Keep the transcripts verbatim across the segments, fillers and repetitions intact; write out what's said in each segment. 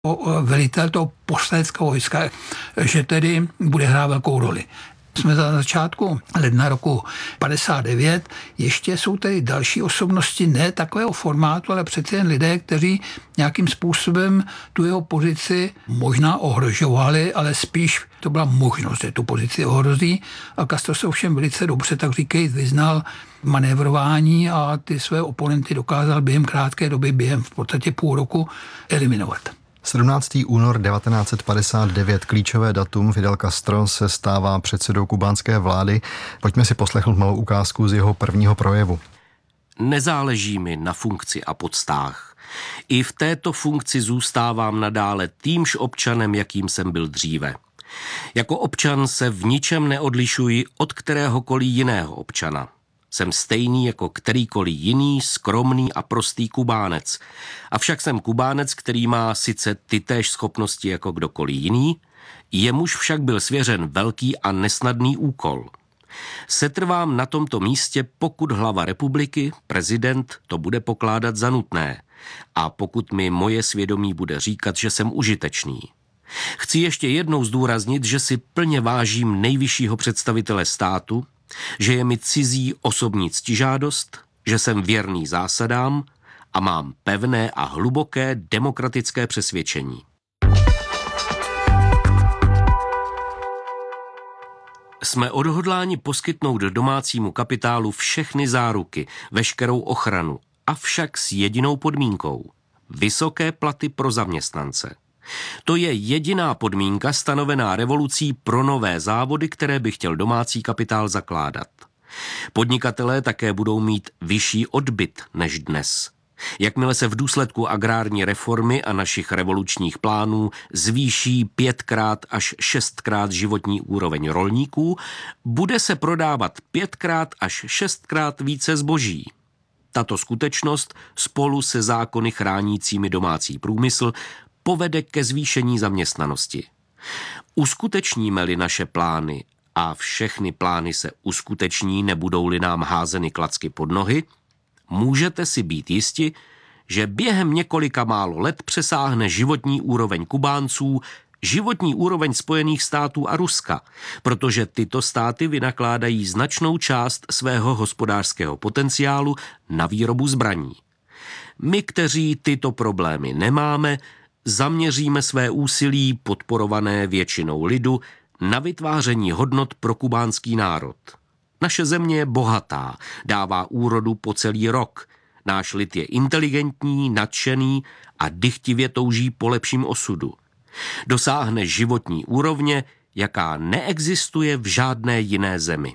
velitel toho povstaleckého vojska, že tedy bude hrát velkou roli. Jsme za začátku ledna roku padesát devět, ještě jsou tady další osobnosti, ne takového formátu, ale přece jen lidé, kteří nějakým způsobem tu jeho pozici možná ohrožovali, ale spíš to byla možnost, že tu pozici ohrozí. A Castro se ovšem velice dobře, tak říkají, vyznal manévrování a ty své oponenty dokázal během krátké doby, během v podstatě půl roku eliminovat. sedmnáctého února devatenáct set padesát devět, klíčové datum, Fidel Castro se stává předsedou kubánské vlády. Pojďme si poslechnout malou ukázku z jeho prvního projevu. Nezáleží mi na funkci a podstách. I v této funkci zůstávám nadále týmž občanem, jakým jsem byl dříve. Jako občan se v ničem neodlišuji od kteréhokoliv jiného občana. Jsem stejný jako kterýkoliv jiný, skromný a prostý Kubánec. Avšak jsem Kubánec, který má sice tytéž schopnosti jako kdokoliv jiný, jemuž však byl svěřen velký a nesnadný úkol. Setrvám na tomto místě, pokud hlava republiky, prezident, to bude pokládat za nutné a pokud mi moje svědomí bude říkat, že jsem užitečný. Chci ještě jednou zdůraznit, že si plně vážím nejvyššího představitele státu, že je mi cizí osobní ctižádost, že jsem věrný zásadám a mám pevné a hluboké demokratické přesvědčení. Jsme odhodláni poskytnout domácímu kapitálu všechny záruky, veškerou ochranu, avšak s jedinou podmínkou – vysoké platy pro zaměstnance. To je jediná podmínka stanovená revolucí pro nové závody, které by chtěl domácí kapitál zakládat. Podnikatelé také budou mít vyšší odbyt než dnes. Jakmile se v důsledku agrární reformy a našich revolučních plánů zvýší pětkrát až šestkrát životní úroveň rolníků, bude se prodávat pětkrát až šestkrát více zboží. Tato skutečnost spolu se zákony chránícími domácí průmysl povede ke zvýšení zaměstnanosti. Uskutečníme-li naše plány a všechny plány se uskuteční, nebudou-li nám házeny klacky pod nohy, můžete si být jisti, že během několika málo let přesáhne životní úroveň Kubánců životní úroveň Spojených států a Ruska, protože tyto státy vynakládají značnou část svého hospodářského potenciálu na výrobu zbraní. My, kteří tyto problémy nemáme, zaměříme své úsilí, podporované většinou lidu, na vytváření hodnot pro kubánský národ. Naše země je bohatá, dává úrodu po celý rok. Náš lid je inteligentní, nadšený a dychtivě touží po lepším osudu. Dosáhne životní úrovně, jaká neexistuje v žádné jiné zemi.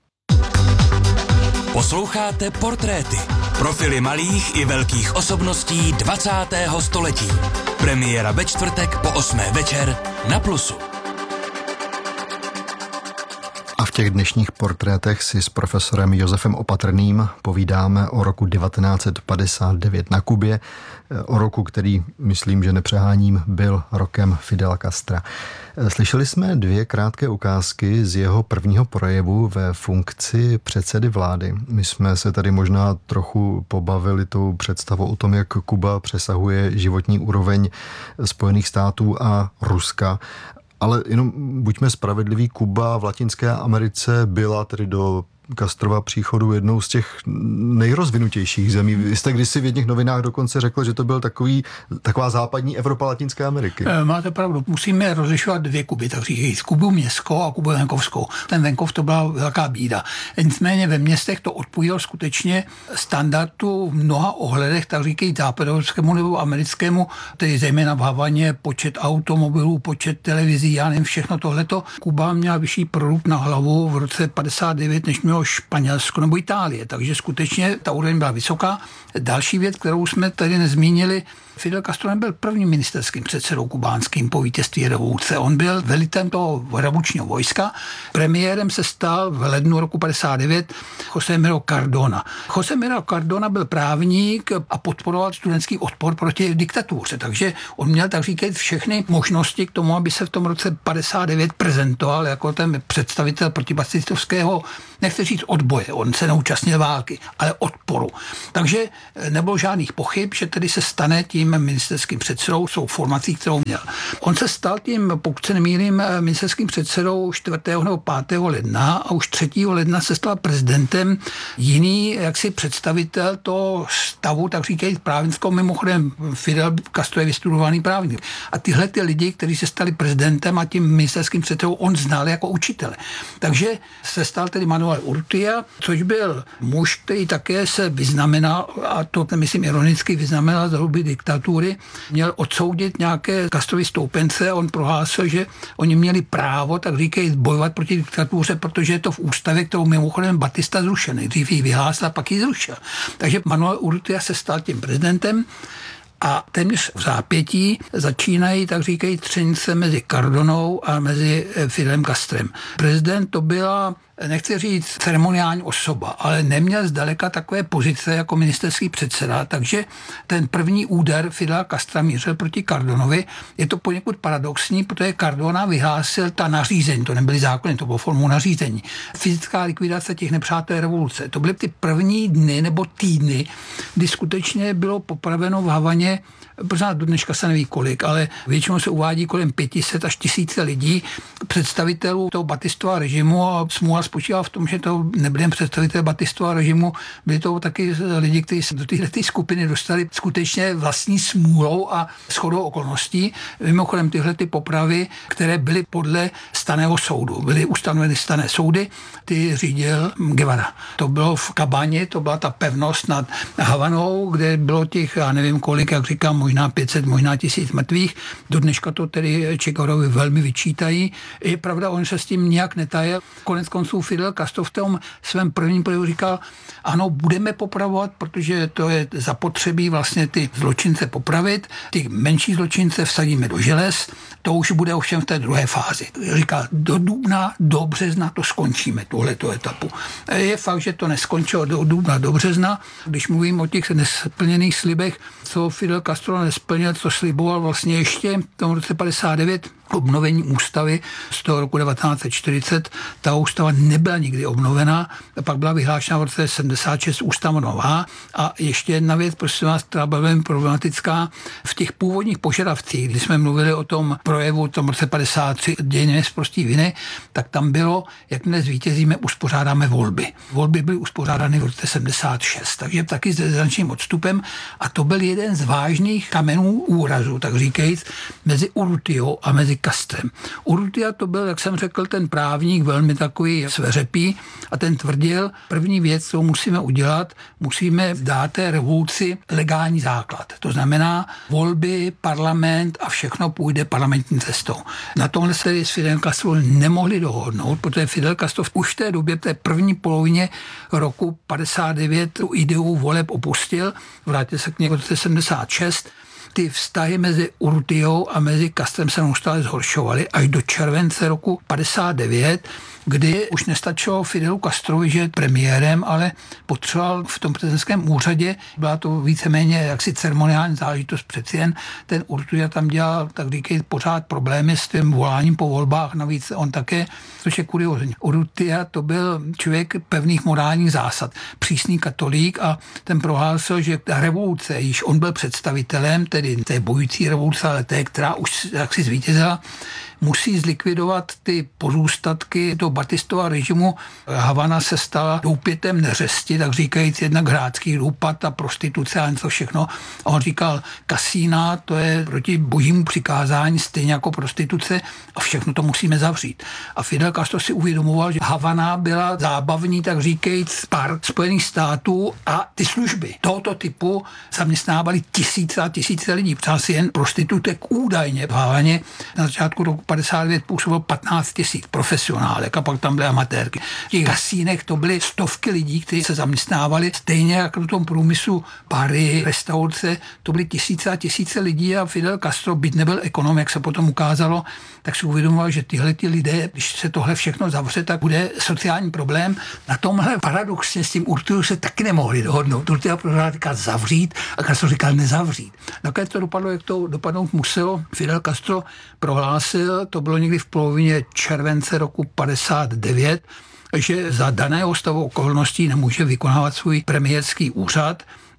Posloucháte Portréty. Profily malých i velkých osobností dvacátého století. Premiéra ve čtvrtek po osmé večer na Plusu. A v těch dnešních portrétech si s profesorem Josefem Opatrným povídáme o roku devatenáct set padesát devět na Kubě, o roku, který, myslím, že nepřeháním, byl rokem Fidela Castra. Slyšeli jsme dvě krátké ukázky z jeho prvního projevu ve funkci předsedy vlády. My jsme se tady možná trochu pobavili tou představou o tom, jak Kuba přesahuje životní úroveň Spojených států a Ruska. Ale jenom buďme spravedliví, Kuba v Latinské Americe byla tedy do Castrova příchodu jednou z těch nejrozvinutějších zemí. Vy jste kdysi v jedných novinách dokonce řekl, že to byl takový, taková západní Evropa Latinské Ameriky. Máte pravdu, musíme rozlišovat dvě Kuby, tak říkají, Kubu městskou a Kubu venkovskou. Ten venkov to byla velká bída. Nicméně ve městech to odpovídalo skutečně standardu v mnoha ohledech, tak říkají západoevropskému nebo americkému, tedy zejména v Havaně, počet automobilů, počet televizí, já nevím, všechno tohleto. Kuba měla vyšší produkt na hlavu v roce padesát devět, než mělo Španělsko nebo Itálie, takže skutečně ta úroveň byla vysoká. Další věc, kterou jsme tady nezmínili, Fidel Castro nebyl prvním ministerským předsedou kubánským po vítězství revoluce. On byl velitelem toho revolučního vojska. Premiérem se stal v lednu roku padesát devět José Miro Cardona. José Miro Cardona byl právník a podporoval studentský odpor proti diktatuře, takže on měl, tak říkat, všechny možnosti k tomu, aby se v tom roce padesát devět prezentoval jako ten představitel protibacistovského, nechci říct odboje, on se neúčastnil války, ale odporu. Takže nebylo žádných pochyb, že tedy se stane tím tím ministerským předsedou, jsou formací, kterou měl. On se stal tím, pokud se nemýlím, ministerským předsedou čtvrtého nebo pátého ledna a už třetího ledna se stal prezidentem jiný jaksi představitel toho stavu, tak říkají právnickou, mimochodem Fidel Castro je vystudovaný právník. A tyhle ty lidi, kteří se stali prezidentem a tím ministerským předsedou, on znal jako učitele. Takže se stal tedy Manuel Urrutia, což byl muž, který také se vyznamenal, a to myslím ironicky vyznamenal za doby diktatury, měl odsoudit nějaké Castrovy stoupence. On prohlásil, že oni měli právo, tak říkají, bojovat proti diktatuře, protože je to v ústavě, kterou mimochodem Batista zrušil. Nejdřív ji vyhlásil a pak ji zrušil. Takže Manuel Urrutia se stal tím prezidentem a téměř v zápětí začínají, tak říkají, třenice mezi Cardonou a mezi Fidelem Castrem. Prezident to byla, nechci říct ceremoniální osoba, ale neměl zdaleka takové pozice jako ministerský předseda, takže ten první úder Fidela Castra mířil proti Cardonovi. Je to poněkud paradoxní, protože Cardona vyhlásil ta nařízení, to nebyly zákony, to bylo formou nařízení. Fyzická likvidace těch nepřátel revoluce. To byly ty první dny nebo týdny, kdy skutečně bylo popraveno v Havaně, možná do dneška se neví kolik, ale většinou se uvádí kolem pět set až tisíce lidí, představitelů toho Batistova režimu, a smůla spočívá v tom, že to nebyli představitelé Batistova režimu, byli to taky lidi, kteří se do této skupiny dostali skutečně vlastní smůlou a shodou okolností. Mimochodem tyhle ty popravy, které byly podle Stanného soudu, byly ustanoveny Stanné soudy, ty řídil Guevara. To bylo v Kabaně, to byla ta pevnost nad Havanou, kde bylo těch, já nevím kolik, jak říkám, možná pět set, možná tisíc mrtvých. Do dneška to tedy Che Guevarovi velmi vyčítají. Je pravda, on se s tím nějak netajil. Konec konců Fidel Castro v tom svém prvním projevu říkal, ano, budeme popravovat, protože to je zapotřebí vlastně ty zločince popravit, ty menší zločince vsadíme do želez, to už bude ovšem v té druhé fázi. Říkal, do dubna, do března to skončíme, tuhletu etapu. Je fakt, že to neskončilo do dubna, do března. Když mluvím o těch nesplněných slibech, co Fidel Castro nesplnil, co sliboval vlastně ještě v tom roce padesát devět, obnovení ústavy z toho roku devatenáct set čtyřicet. Ta ústava nebyla nikdy obnovena, pak byla vyhlášena v roce sedmdesát šest ústava nová. A ještě jedna věc, prosím vás, která byla velmi problematická. V těch původních požadavcích, kdy jsme mluvili o tom projevu v tom roce padesát tři dějiny z prostý viny, tak tam bylo, jakmile zvítězíme, uspořádáme volby. Volby byly uspořádány v roce sedmdesát šest, takže taky s značným odstupem, a to byl jeden z vážných kamenů úrazu, tak říkajíc, mezi Urrutiou a mezi Castrem. Urrutia to byl, jak jsem řekl, ten právník velmi takový sveřepý a ten tvrdil, první věc, co musíme udělat, musíme dát té revoluci legální základ. To znamená volby, parlament a všechno půjde parlamentní cestou. Na tomhle se s Fidelem Castro nemohli dohodnout, protože Fidel Castro už v té době, v té první polovině roku padesát devět tu ideu voleb opustil, vrátil se k němu v roce sedmdesát šest. Ty vztahy mezi Urrutiou a mezi Castrem se neustále zhoršovaly až do července roku padesát devět, kdy už nestačilo Fidelu Castrovi, že je premiérem, ale potřeboval v tom prezidentském úřadě, byla to víceméně jaksi ceremoniální záležitost, přeci jen ten Urrutia tam dělal, tak říkají, pořád problémy s tím voláním po volbách, navíc on také, což je kuriózní. Urrutia to byl člověk pevných morálních zásad, přísný katolík, a ten prohlásil, že ta revoluce, již on byl představitelem, tedy té bojující revoluce, ale té, která už jaksi zvítězila, musí zlikvidovat ty pozůstatky toho Batistova režimu. Havana se stala doupětem neřesti, tak říkajíc, jednak hráčský růpat a prostituce a něco všechno. A on říkal, kasína, to je proti božímu přikázání, stejně jako prostituce, a všechno to musíme zavřít. A Fidel Castro si uvědomoval, že Havana byla zábavní, tak říkajíc, park Spojených států a ty služby tohoto typu zaměstnávali tisíce a tisíce lidí. Přál si jen prostitutek údajně v Havaně na začátku roku padesát devět působilo patnáct tisíc profesionálek a pak tam byly amatérky. V těch kasínech to byly stovky lidí, kteří se zaměstnávali, stejně jako v tom průmyslu bary, restaurace, to byly tisíce a tisíce lidí, a Fidel Castro, byť nebyl ekonom, jak se potom ukázalo, tak si uvědomoval, že tyhle ty lidé, když se tohle všechno zavře, tak bude sociální problém. Na tomhle paradoxně s tím Urrutiou se taky nemohli dohodnout. Urrutia říkal zavřít a Castro říkal nezavřít. Nakonec to dopadlo, jak to dopadnout muselo. Fidel Castro prohlásil, to bylo někdy v polovině července roku padesát devět, že za daného stavu okolností nemůže vykonávat svůj premiérský úřad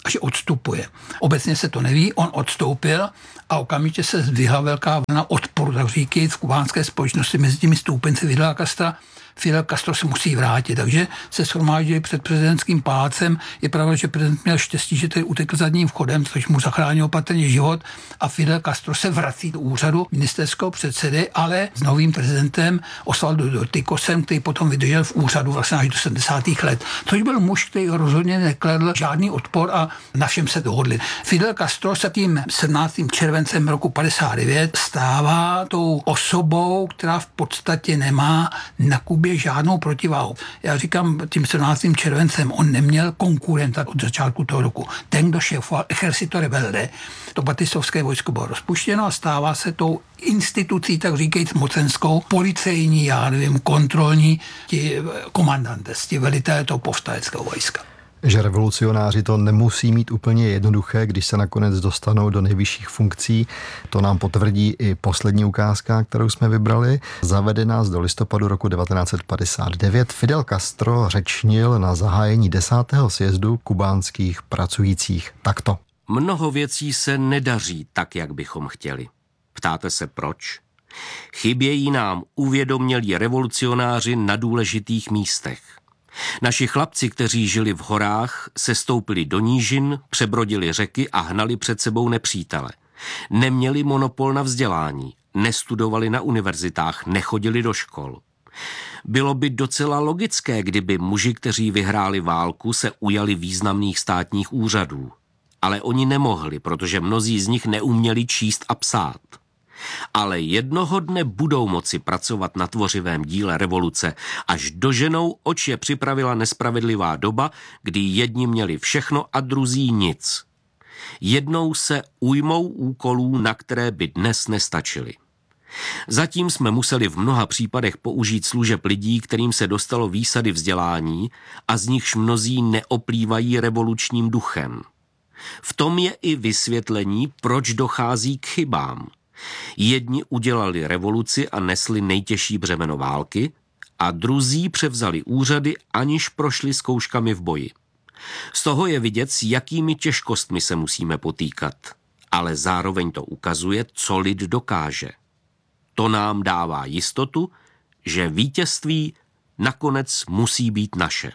a že odstupuje. Obecně se to neví, on odstoupil a okamžitě se zdvihla velká vlna odporu, tak říkají, v kubánské společnosti mezi těmi stoupenci Fidela Castra. Fidel Castro se musí vrátit, takže se shromáždili před prezidentským palácem. Je pravda, že prezident měl štěstí, že tady utekl zadním vchodem, což mu zachránil patrně život, a Fidel Castro se vrací do úřadu ministerského předsedy, ale s novým prezidentem Osvaldo Dorticosem, který potom vydržel v úřadu vlastně až do sedmdesátých let, což byl muž, který rozhodně nekladl žádný odpor a na všem se dohodli. Fidel Castro se tím sedmnáctým červencem roku padesát devět stává tou osobou, která v podstatě nemá na Kubě žádnou protiváhu. Já říkám, tím sedmnáctým červencem on neměl konkurenta od začátku toho roku. Ten, kdo šéfoval Ejército Rebelde, to batistovské vojsko bylo rozpuštěno a stává se tou institucí, tak říkajíc mocenskou, policejní, já nevím, kontrolní, ti komandantes, ti velitelé toho povstaleckého vojska. Že revolucionáři to nemusí mít úplně jednoduché, když se nakonec dostanou do nejvyšších funkcí. To nám potvrdí i poslední ukázka, kterou jsme vybrali. Zavede nás do listopadu roku devatenáct set padesát devět. Fidel Castro řečnil na zahájení desátého sjezdu kubánských pracujících takto. Mnoho věcí se nedaří tak, jak bychom chtěli. Ptáte se proč? Chybějí nám uvědomělí revolucionáři na důležitých místech. Naši chlapci, kteří žili v horách, se stoupili do nížin, přebrodili řeky a hnali před sebou nepřítele. Neměli monopol na vzdělání, nestudovali na univerzitách, nechodili do škol. Bylo by docela logické, kdyby muži, kteří vyhráli válku, se ujali významných státních úřadů. Ale oni nemohli, protože mnozí z nich neuměli číst a psát. Ale jednoho dne budou moci pracovat na tvořivém díle revoluce, až doženou, oč je připravila nespravedlivá doba, kdy jedni měli všechno a druzí nic. Jednou se ujmou úkolů, na které by dnes nestačily. Zatím jsme museli v mnoha případech použít služeb lidí, kterým se dostalo výsady vzdělání a z nichž mnozí neoplývají revolučním duchem. V tom je i vysvětlení, proč dochází k chybám. Jedni udělali revoluci a nesli nejtěžší břemeno války a druzí převzali úřady, aniž prošli zkouškami v boji. Z toho je vidět, s jakými těžkostmi se musíme potýkat, ale zároveň to ukazuje, co lid dokáže. To nám dává jistotu, že vítězství nakonec musí být naše.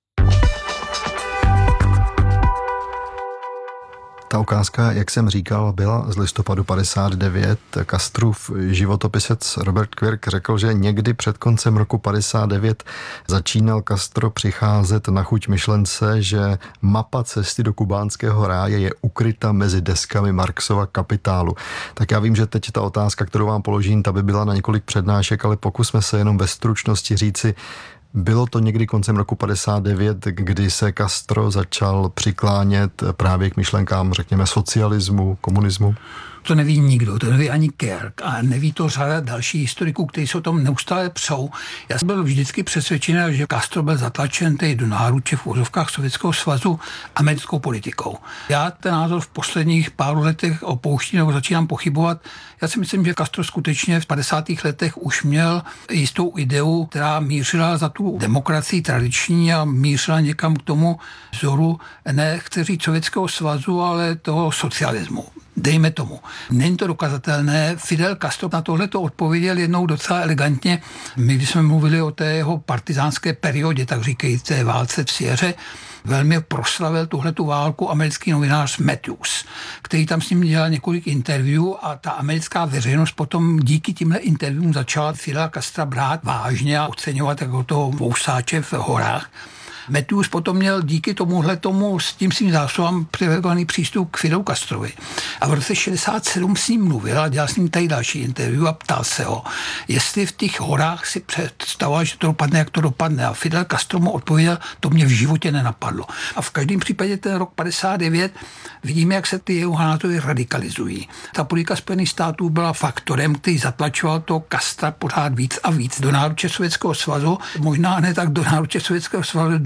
Ta ukázka, jak jsem říkal, byla z listopadu padesát devět. Castrův životopisec Robert Quirk řekl, že někdy před koncem roku padesát devět začínal Castro přicházet na chuť myšlence, že mapa cesty do kubánského ráje je ukryta mezi deskami Marxova Kapitálu. Tak já vím, že teď ta otázka, kterou vám položím, ta by byla na několik přednášek, ale pokusme se jenom ve stručnosti říci, bylo to někdy koncem roku padesát devět, kdy se Castro začal přiklánět právě k myšlenkám, řekněme, socialismu, komunismu? To neví nikdo, to neví ani Kirk a neví to řada dalších historiků, kteří se o tom neustále přou. Já jsem byl vždycky přesvědčený, že Castro byl zatlačen tedy do náruče v úzovkách Sovětského svazu americkou politikou. Já ten názor v posledních pár letech opouštím nebo začínám pochybovat. Já si myslím, že Castro skutečně v padesátých letech už měl jistou ideu, která mířila za tu demokracii tradiční a mířila někam k tomu vzoru, ne chci říct Sovětského svazu, ale toho socialismu. Dejme tomu. Není to dokazatelné. Fidel Castro na tohle to odpověděl jednou docela elegantně. My, když jsme mluvili o té jeho partizánské periodě, tak říkají té válce v Sierře, velmi proslavil tuhletu válku americký novinář Matthews, který tam s ním dělal několik interview a ta americká veřejnost potom díky tímhle interviewům začala Fidela Castra brát vážně a oceňovat jako toho vousáče v horách. Matthews potom měl díky tomuhle tomu s tím svým zásobám přivedovaný přístup k Fidelu Castrovi. A v roce šedesát sedm s ním mluvil a dělal s ním tady další interview a ptal se ho, jestli v těch horách si představoval, že to dopadne, jak to dopadne. A Fidel Castro mu odpověděl, to mě v životě nenapadlo. A v každém případě ten rok padesát devět vidíme, jak se ty jeho názory radikalizují. Ta politika Spojených států byla faktorem, který zatlačoval to Castra pořád víc a víc do náruče Sovětského svazu, možná ne tak do náruče Sovětského svazu, do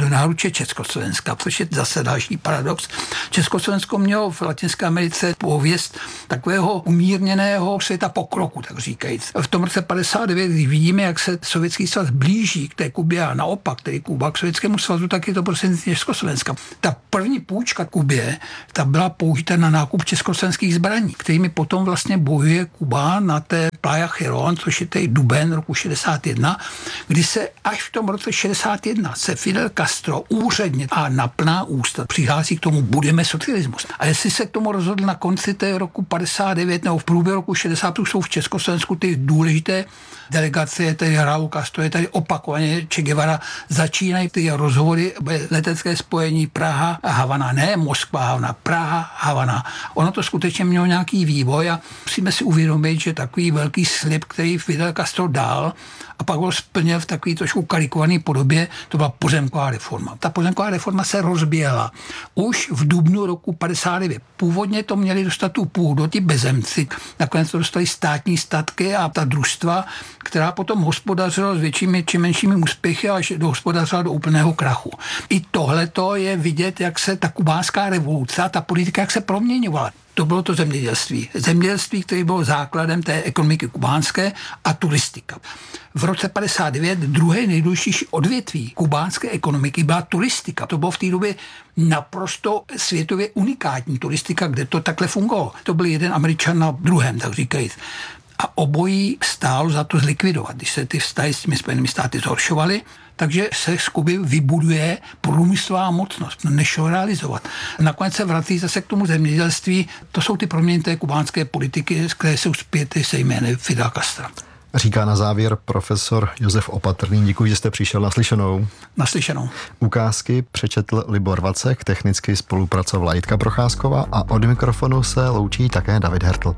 náruče Československa, což je zase další paradox. Československo mělo v Latinské Americe pověst takového umírněného světa pokroku, tak říkajíc. V tom roce padesát devět, když vidíme, jak se Sovětský svaz blíží k té Kubě a naopak, tedy Kuba k Sovětskému svazu, tak je to prostě Československa. Ta první půjčka Kubě, ta byla použita na nákup československých zbraní, kterými potom vlastně bojuje Kuba na té Playa Girón, což je tedy duben roku šedesát jedna, kdy se až v tom roce šedesát jedna se Fidel Castro úředně a na plná ústa přihlásí k tomu, budeme socialismus. A jestli se k tomu rozhodl na konci té roku padesát devět nebo v průběhu roku šedesát, jsou v Československu ty důležité delegace, tedy Raúl Castro, je tady opakovaně Che Guevara, začínají ty rozhovory, letecké spojení Praha a Havana, ne Moskva, Havana, Praha, Havana. Ono to skutečně mělo nějaký vývoj a musíme si uvědomit, že takový velký slib, který Fidel Castro dal a pak ho splnil v takový trošku karikovaný podobě, to byla pozemková reforma. Ta pozemková reforma se rozběhla už v dubnu roku padesát devět. Původně to měli dostat tu půdu, ti bezemci. Nakonec to dostali státní statky a ta družstva, která potom hospodařila s většími či menšími úspěchy, až hospodařila do úplného krachu. I tohleto je vidět, jak se ta kubánská revoluce, ta politika, jak se proměňovala. To bylo to zemědělství. Zemědělství, které bylo základem té ekonomiky kubánské, a turistika. V roce padesát devět druhé nejdůležitější odvětví kubánské ekonomiky byla turistika. To bylo v té době naprosto světově unikátní turistika, kde to takhle fungovalo. To byl jeden Američan na druhém, tak říkajíc. A obojí stálo za to zlikvidovat, když se ty vztahy s těmi Spojenými státy zhoršovaly, takže se z Kuby vybuduje průmyslová mocnost, nešlo realizovat. Nakonec se vrací zase k tomu zemědělství, to jsou ty proměny té kubánské politiky, které jsou zpěty se jmény Fidela Castra. Říká na závěr profesor Josef Opatrný. Děkuji, že jste přišel naslyšenou. Naslyšenou. Ukázky přečetl Libor Vacek, technicky spolupracovala Jitka Procházková a od mikrofonu se loučí také David Hertl.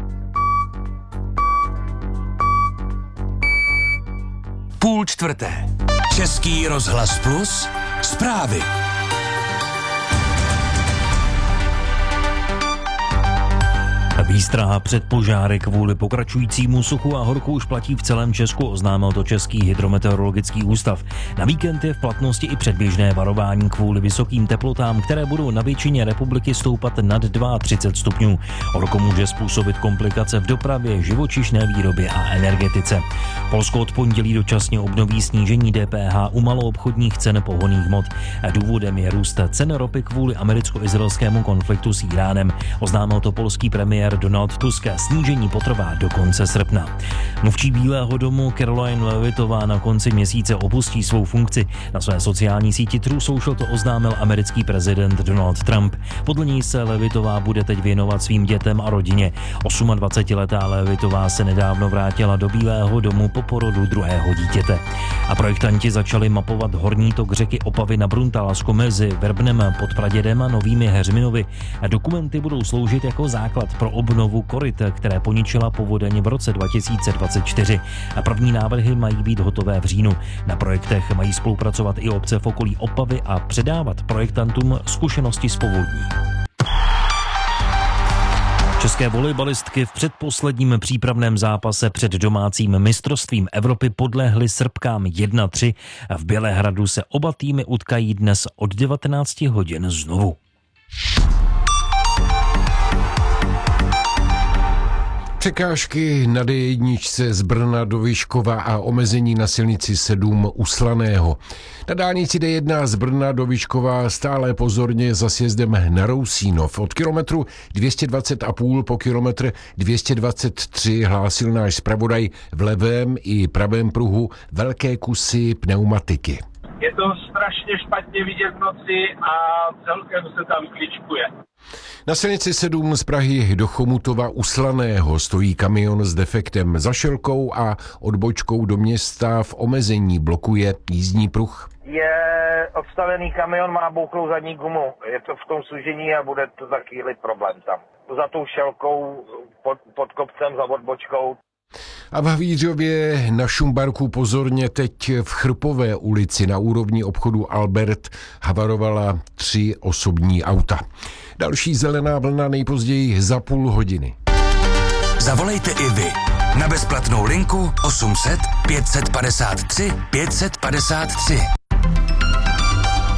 Půl čtvrté. Český rozhlas Plus. Zprávy. Výstraha před požáry kvůli pokračujícímu suchu a horku už platí v celém Česku, oznámil to Český hydrometeorologický ústav. Na víkend je v platnosti i předběžné varování kvůli vysokým teplotám, které budou na většině republiky stoupat nad třicet dva stupňů. Horko může způsobit komplikace v dopravě, živočišné výrobě a energetice. Polsko od pondělí dočasně obnoví snížení D P H u maloobchodních cen pohonných hmot. Důvodem je růst cen ropy kvůli americko-izraelskému konfliktu s Iránem, oznámil to polský premiér Donald Tusk. Snížení potrvá do konce srpna. Mluvčí Bílého domu Caroline Leavitová na konci měsíce opustí svou funkci. Na své sociální síti True Social to oznámil americký prezident Donald Trump. Podle něj se Leavitová bude teď věnovat svým dětem a rodině. dvacetiosmiletá Leavitová se nedávno vrátila do Bílého domu po porodu druhého dítěte. A projektanti začali mapovat horní tok řeky Opavy na Bruntalsku mezi Verbnem pod Pradědem a Novými Heřminovy. Dokumenty budou sloužit jako základ pro obnovu koryt, které poničila povodeň v roce dva tisíce dvacet čtyři. A první návrhy mají být hotové v říjnu. Na projektech mají spolupracovat i obce v okolí Opavy a předávat projektantům zkušenosti z povodní. České volejbalistky v předposledním přípravném zápase před domácím mistrovstvím Evropy podlehly Srbkám jedna tři. V Bělehradu se oba týmy utkají dnes od devatenáct hodin znovu. Překážky na D jedna z Brna do Vyškova a omezení na silnici sedm u Slaného. Na dálnici D jedna z Brna do Vyškova stále pozorně za sjezdem na Rousínov. Od kilometru dvě stě dvacet a půl po kilometr dvě stě dvacet tři hlásil náš zpravodaj v levém i pravém pruhu velké kusy pneumatiky. Je to strašně špatně vidět v noci a celkem se tam kličkuje. Na silnici sedm z Prahy do Chomutova u Slaného stojí kamion s defektem. Za šelkou a odbočkou do města v omezení blokuje jízdní pruh. Je odstavený kamion, má bouklou zadní gumu. Je to v tom sužení a bude to za chvíli problém tam. Za tou šelkou pod, pod kopcem, za odbočkou. A v Havířově na Šumbarku pozorně teď v Chrpové ulici na úrovni obchodu Albert havarovala tři osobní auta. Další zelená vlna nejpozději za půl hodiny. Zavolejte i vy na bezplatnou linku osm set pět set padesát tři pět set padesát tři.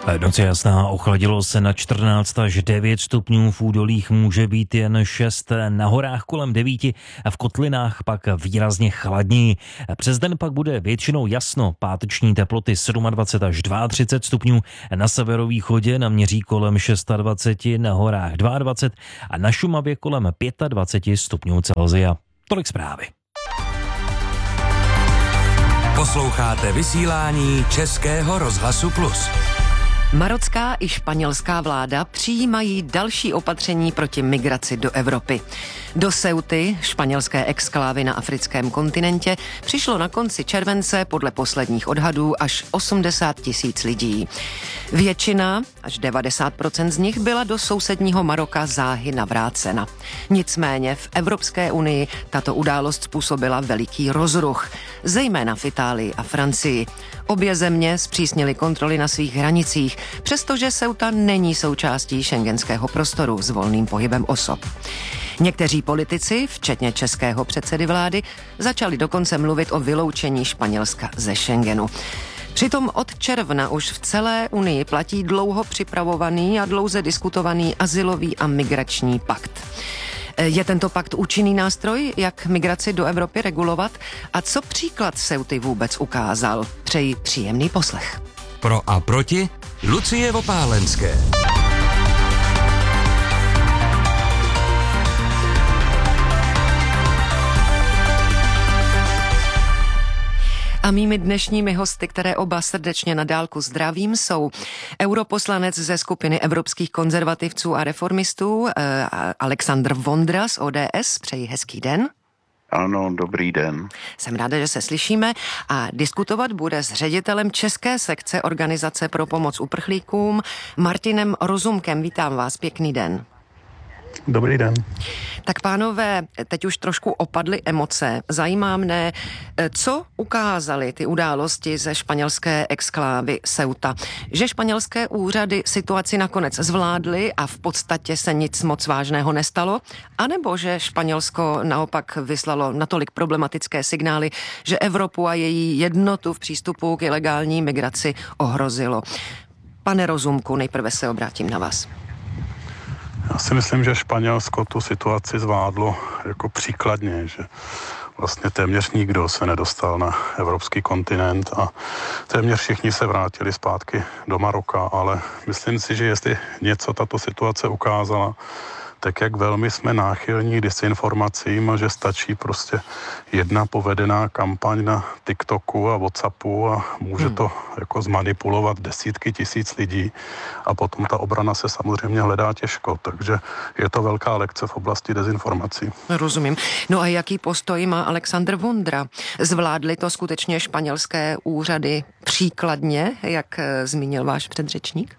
Noc je jasná, ochladilo se na čtrnáct až devět stupňů, v údolích může být jen šest, na horách kolem devíti a v kotlinách pak výrazně chladněji. Přes den pak bude většinou jasno, páteční teploty dvacet sedm až třicet dva stupňů, na severovýchodě naměří kolem dvacet šest, na horách dvacet dva a na Šumavě kolem dvacet pět stupňů Celsia. Tolik zprávy. Posloucháte vysílání Českého rozhlasu Plus. Marocká i španělská vláda přijímají další opatření proti migraci do Evropy. Do Ceuty, španělské exklávy na africkém kontinentě, přišlo na konci července podle posledních odhadů až osmdesát tisíc lidí. Většina, až devadesát procent z nich, byla do sousedního Maroka záhy navrácena. Nicméně v Evropské unii tato událost způsobila veliký rozruch, zejména v Itálii a Francii. Obě země zpřísnily kontroly na svých hranicích, přestože Ceuta není součástí schengenského prostoru s volným pohybem osob. Někteří politici, včetně českého předsedy vlády, začali dokonce mluvit o vyloučení Španělska ze Schengenu. Přitom od června už v celé Unii platí dlouho připravovaný a dlouze diskutovaný azylový a migrační pakt. Je tento pakt účinný nástroj, jak migraci do Evropy regulovat? A co příklad Ceuty vůbec ukázal? Přeji příjemný poslech. Pro a proti Lucie Vopálenské. A mými dnešními hosty, které oba srdečně na dálku zdravím, jsou europoslanec ze skupiny evropských konzervativců a reformistů eh, Alexandr Vondra z O D S. Přeji hezký den. Ano, dobrý den. Jsem ráda, že se slyšíme a diskutovat bude s ředitelem České sekce Organizace pro pomoc uprchlíkům Martinem Rozumkem. Vítám vás, pěkný den. Dobrý den. Tak pánové, teď už trošku opadly emoce. Zajímá mne, co ukázaly ty události ze španělské exklávy Ceuta. Že španělské úřady situaci nakonec zvládly a v podstatě se nic moc vážného nestalo? A nebo že Španělsko naopak vyslalo natolik problematické signály, že Evropu a její jednotu v přístupu k ilegální migraci ohrozilo? Pane Rozumku, nejprve se obrátím na vás. Já si myslím, že Španělsko tu situaci zvládlo jako příkladně, že vlastně téměř nikdo se nedostal na evropský kontinent a téměř všichni se vrátili zpátky do Maroka, ale myslím si, že jestli něco tato situace ukázala, tak jak velmi jsme náchylní dezinformacím a že stačí prostě jedna povedená kampaň na TikToku a WhatsAppu a může to jako zmanipulovat desítky tisíc lidí a potom ta obrana se samozřejmě hledá těžko, takže je to velká lekce v oblasti dezinformací. Rozumím. No a jaký postoj má Alexandr Vondra? Zvládly to skutečně španělské úřady příkladně, jak zmínil váš předřečník?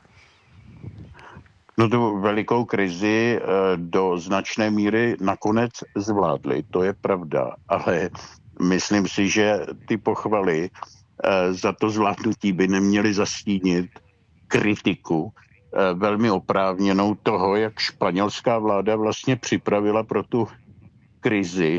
No tu velikou krizi do značné míry nakonec zvládli, to je pravda, ale myslím si, že ty pochvaly za to zvládnutí by neměly zastínit kritiku velmi oprávněnou toho, jak španělská vláda vlastně připravila pro tu krizi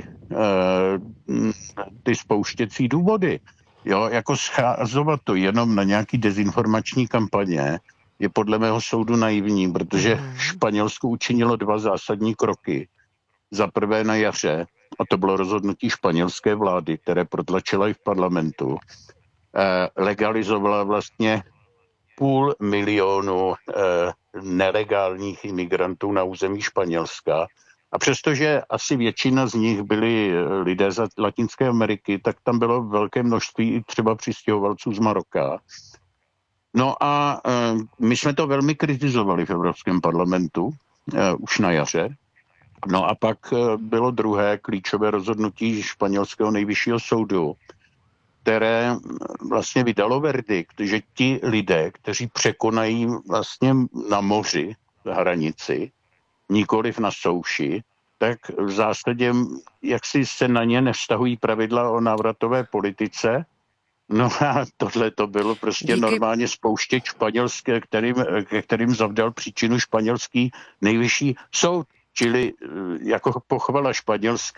ty spouštěcí důvody. Jo, jako scházovat to jenom na nějaký dezinformační kampaně je podle mého soudu naivní, protože Španělsko učinilo dva zásadní kroky. Za prvé na jaře, a to bylo rozhodnutí španělské vlády, které protlačila i v parlamentu, eh, legalizovala vlastně půl milionu eh, nelegálních imigrantů na území Španělska. A přestože asi většina z nich byli lidé z Latinské Ameriky, tak tam bylo velké množství i třeba přistěhovalců z Maroka. No a e, my jsme to velmi kritizovali v Evropském parlamentu e, už na jaře. No a pak e, bylo druhé klíčové rozhodnutí španělského nejvyššího soudu, které vlastně vydalo verdikt, že ti lidé, kteří překonají vlastně na moři hranici, nikoliv na souši, tak v zásadě jaksi se na ně nevztahují pravidla o návratové politice. No a tohle to bylo prostě Díky. normálně spouštět španělské, kterým, kterým zavdal příčinu španělský nejvyšší soud. Čili jako pochvala Španělska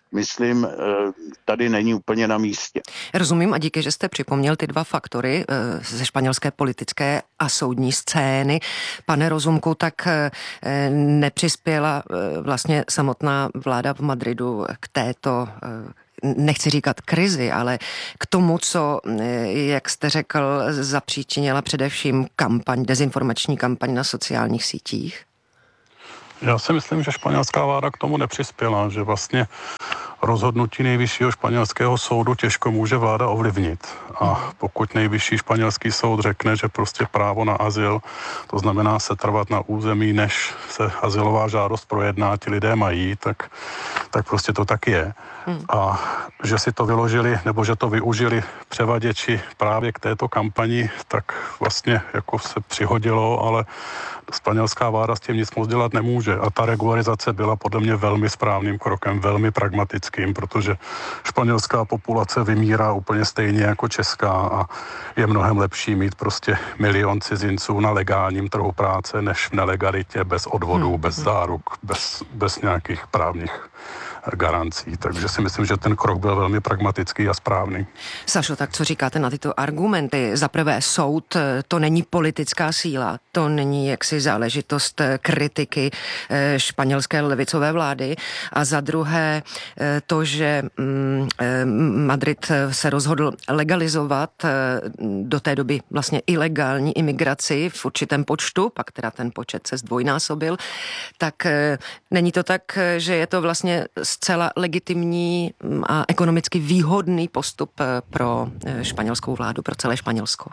myslím, tady není úplně na místě. Rozumím a díky, že jste připomněl ty dva faktory ze španělské politické a soudní scény. Pane Rozumku, tak nepřispěla vlastně samotná vláda v Madridu k této, nechci říkat krizi, ale k tomu, co, jak jste řekl, zapříčinila především kampaň, dezinformační kampaň na sociálních sítích? Já si myslím, že španělská vláda k tomu nepřispěla, že vlastně rozhodnutí nejvyššího španělského soudu těžko může vláda ovlivnit. A pokud nejvyšší španělský soud řekne, že prostě právo na azyl, to znamená se trvat na území, než se azylová žádost projedná, ti lidé mají, tak, tak prostě to tak je. Hmm. A že si to vyložili, nebo že to využili převaděči právě k této kampani, tak vlastně jako se přihodilo, ale španělská vláda s tím nic moc dělat nemůže. A ta regularizace byla podle mě velmi správným krokem, velmi pragmatickým, protože španělská populace vymírá úplně stejně jako česká a je mnohem lepší mít prostě milion cizinců na legálním trhu práce, než v nelegalitě, bez odvodů, hmm. bez záruk, bez, bez nějakých právních garancí. Takže si myslím, že ten krok byl velmi pragmatický a správný. Sašo, tak co říkáte na tyto argumenty? Za prvé, soud, to není politická síla, to není jaksi záležitost kritiky španělské levicové vlády. A za druhé, to, že Madrid se rozhodl legalizovat do té doby vlastně ilegální imigraci v určitém počtu, pak teda ten počet se zdvojnásobil, tak není to tak, že je to vlastně zcela legitimní a ekonomicky výhodný postup pro španělskou vládu, pro celé Španělsko?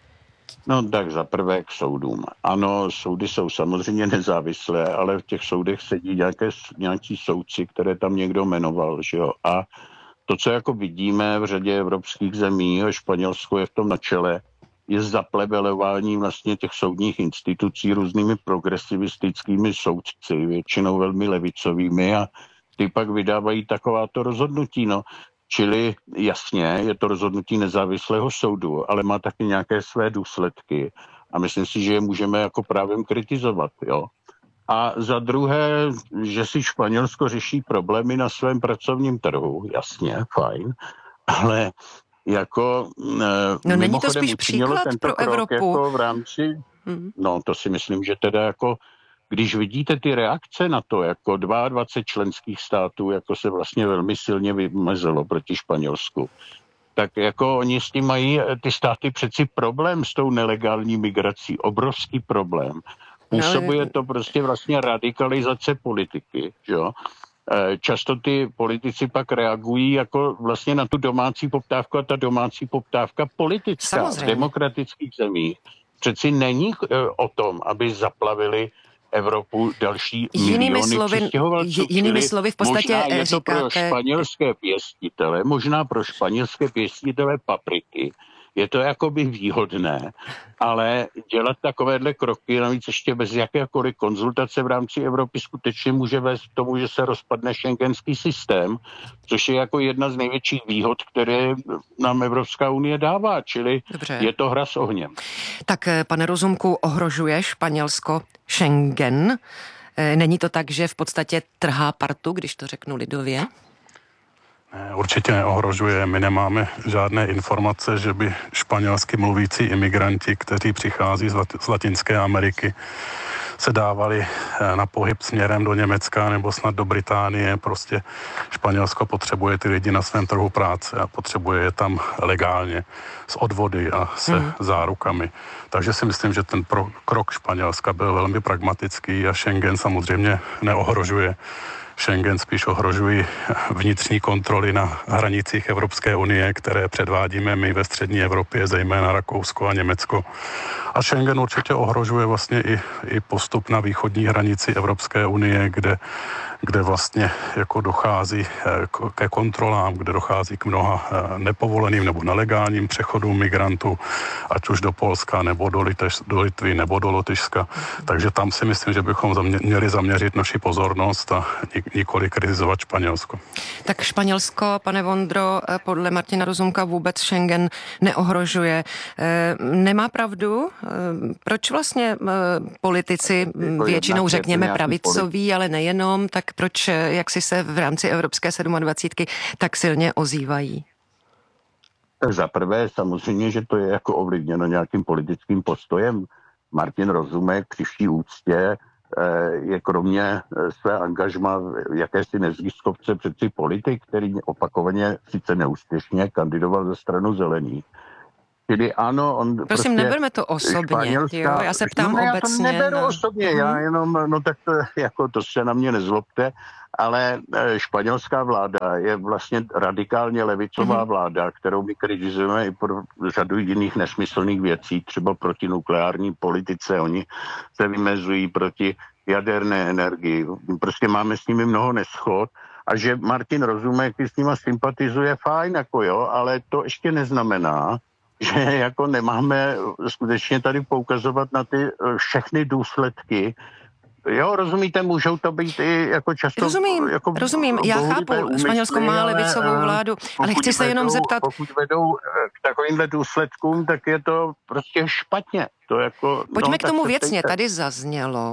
No tak za prvé k soudům. Ano, soudy jsou samozřejmě nezávislé, ale v těch soudech sedí nějaké, nějaký soudci, které tam někdo jmenoval, že jo. A to, co jako vidíme v řadě evropských zemí, a Španělsko je v tom na čele, je zaplevelování vlastně těch soudních institucí různými progresivistickými soudci, většinou velmi levicovými, a ty pak vydávají takováto rozhodnutí, no. Čili jasně, je to rozhodnutí nezávislého soudu, ale má taky nějaké své důsledky. A myslím si, že je můžeme jako právem kritizovat, jo. A za druhé, že si Španělsko řeší problémy na svém pracovním trhu, jasně, fajn, ale jako no, není to spíš příklad pro Evropu jako v rámci, hmm. no to si myslím, že teda jako když vidíte ty reakce na to, jako dvacet dva členských států, jako se vlastně velmi silně vymezilo proti Španělsku, tak jako oni s tím mají ty státy přeci problém s tou nelegální migrací, obrovský problém. Působuje to prostě vlastně radikalizace politiky, jo. Často ty politici pak reagují jako vlastně na tu domácí poptávku a ta domácí poptávka politická. Samozřejmě. V demokratických zemích přeci není o tom, aby zaplavili Evropu další jinými miliony slovy, přistěhovalců. Jinými slovy v podstatě možná je to říkáte... pro španělské pěstitele, možná pro španělské pěstitele papriky, je to jakoby výhodné, ale dělat takovéhle kroky, navíc ještě bez jakékoliv konzultace v rámci Evropy, skutečně může vést k tomu, že se rozpadne schengenský systém, což je jako jedna z největších výhod, které nám Evropská unie dává, čili Dobře. Je to hra s ohněm. Tak, pane Rozumku, ohrožuje Španělsko Schengen? Není to tak, že v podstatě trhá partu, když to řeknu lidově? Ne, určitě neohrožuje. My nemáme žádné informace, že by španělsky mluvící imigranti, kteří přichází z, Lat- z Latinské Ameriky, se dávali na pohyb směrem do Německa nebo snad do Británie. Prostě Španělsko potřebuje ty lidi na svém trhu práce a potřebuje je tam legálně s odvody a se mm. zárukami. Takže si myslím, že ten pro- krok Španělska byl velmi pragmatický a Schengen samozřejmě neohrožuje. Schengen spíš ohrožují vnitřní kontroly na hranicích Evropské unie, které předvádíme my ve střední Evropě, zejména Rakousko a Německo. A Schengen určitě ohrožuje vlastně i, i postup na východní hranici Evropské unie, kde, kde vlastně jako dochází ke kontrolám, kde dochází k mnoha nepovoleným nebo nelegálním přechodům migrantů, ať už do Polska, nebo do, Litež, do Litvy, nebo do Lotyšska. Takže tam si myslím, že bychom zamě, měli zaměřit naši pozornost a nikoli kritizovat Španělsko. Tak Španělsko, pane Vondro, podle Martina Rozumka vůbec Schengen neohrožuje. Nemá pravdu? Proč vlastně politici, většinou řekněme pravicoví, ale nejenom, tak tak proč, jak si se v rámci Evropské dvacítky sedm tak silně ozývají? Tak za prvé samozřejmě, že to je jako ovlivněno nějakým politickým postojem. Martin Rozumek při vší úctě je kromě své angažma v jakési neziskovce přeci politik, který opakovaně, sice neúspěšně, kandidoval za stranu Zelených. Čili ano, on Prosím, prostě neberme to osobně, jo? Já se ptám no, obecně. Já to neberu na... osobně, hmm. já jenom, no tak to, jako to se na mě nezlobte, ale španělská vláda je vlastně radikálně levicová hmm. vláda, kterou my kritizujeme i pro řadu jiných nesmyslných věcí, třeba proti nukleární politice, oni se vymezují proti jaderné energii, prostě máme s nimi mnoho neschod. A že Martin Rozumek s nima sympatizuje, fajn, jako jo, ale to ještě neznamená, že jako nemáme skutečně tady poukazovat na ty všechny důsledky. Jo, rozumíte, můžou to být i jako často... Rozumím, jako rozumím, já chápu, úmysly, Španělsko má levicovou vládu, ale chci se jenom vedou, zeptat... Pokud vedou k takovýmhle důsledkům, tak je to prostě špatně. To jako, Pojďme no, k tomu věcně. Tady zaznělo,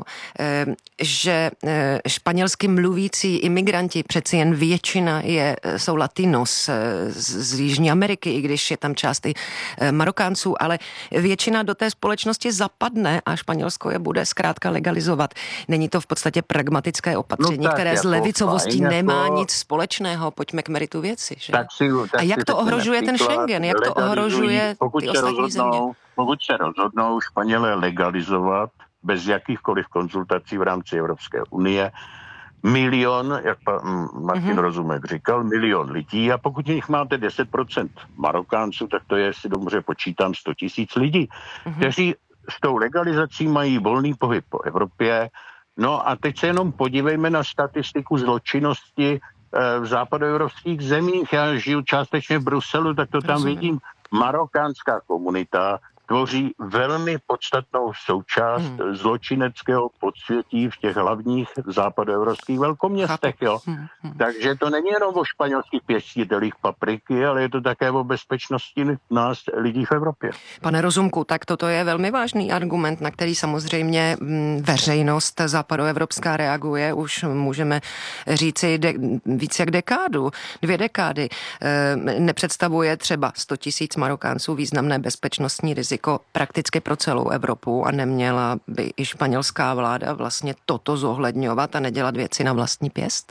že španělsky mluvící imigranti, přeci jen většina je, jsou latinos z Jižní Ameriky, i když je tam část i Marokánců, ale většina do té společnosti zapadne a Španělsko je bude zkrátka legalizovat. Není to v podstatě pragmatické opatření, no které jako s levicovostí fajn, nemá jako... nic společného. Pojďme k meritu věci. Že? Tak si, tak a jak to ohrožuje ten Schengen? Jak to ohrožuje ty ostatní země? Pokud se rozhodnou Španělé legalizovat bez jakýchkoliv konzultací v rámci Evropské unie milion, jak pan Martin mm-hmm. Rozumek říkal, milion lidí, a pokud jich máte deset procent Marokánců, tak to je, si dobře počítám, sto tisíc lidí, mm-hmm. kteří s tou legalizací mají volný pohyb po Evropě. No a teď se jenom podívejme na statistiku zločinnosti eh, v západoevropských zemích. Já žiju částečně v Bruselu, tak to tam Rozumím. vidím. Marokánská komunita tvoří velmi podstatnou součást hmm. zločineckého podsvětí v těch hlavních západoevropských velkoměstech. Jo. Hmm. Takže to není jenom o španělských pěstitelích papriky, ale je to také o bezpečnosti nás lidí v Evropě. Pane Rozumku, tak toto je velmi vážný argument, na který samozřejmě veřejnost západoevropská reaguje. Už můžeme říci de, víc jak dekádu, dvě dekády. E, nepředstavuje třeba sto tisíc Marokánců významné bezpečnostní riziko prakticky pro celou Evropu a neměla by i španělská vláda vlastně toto zohledňovat a nedělat věci na vlastní pěst?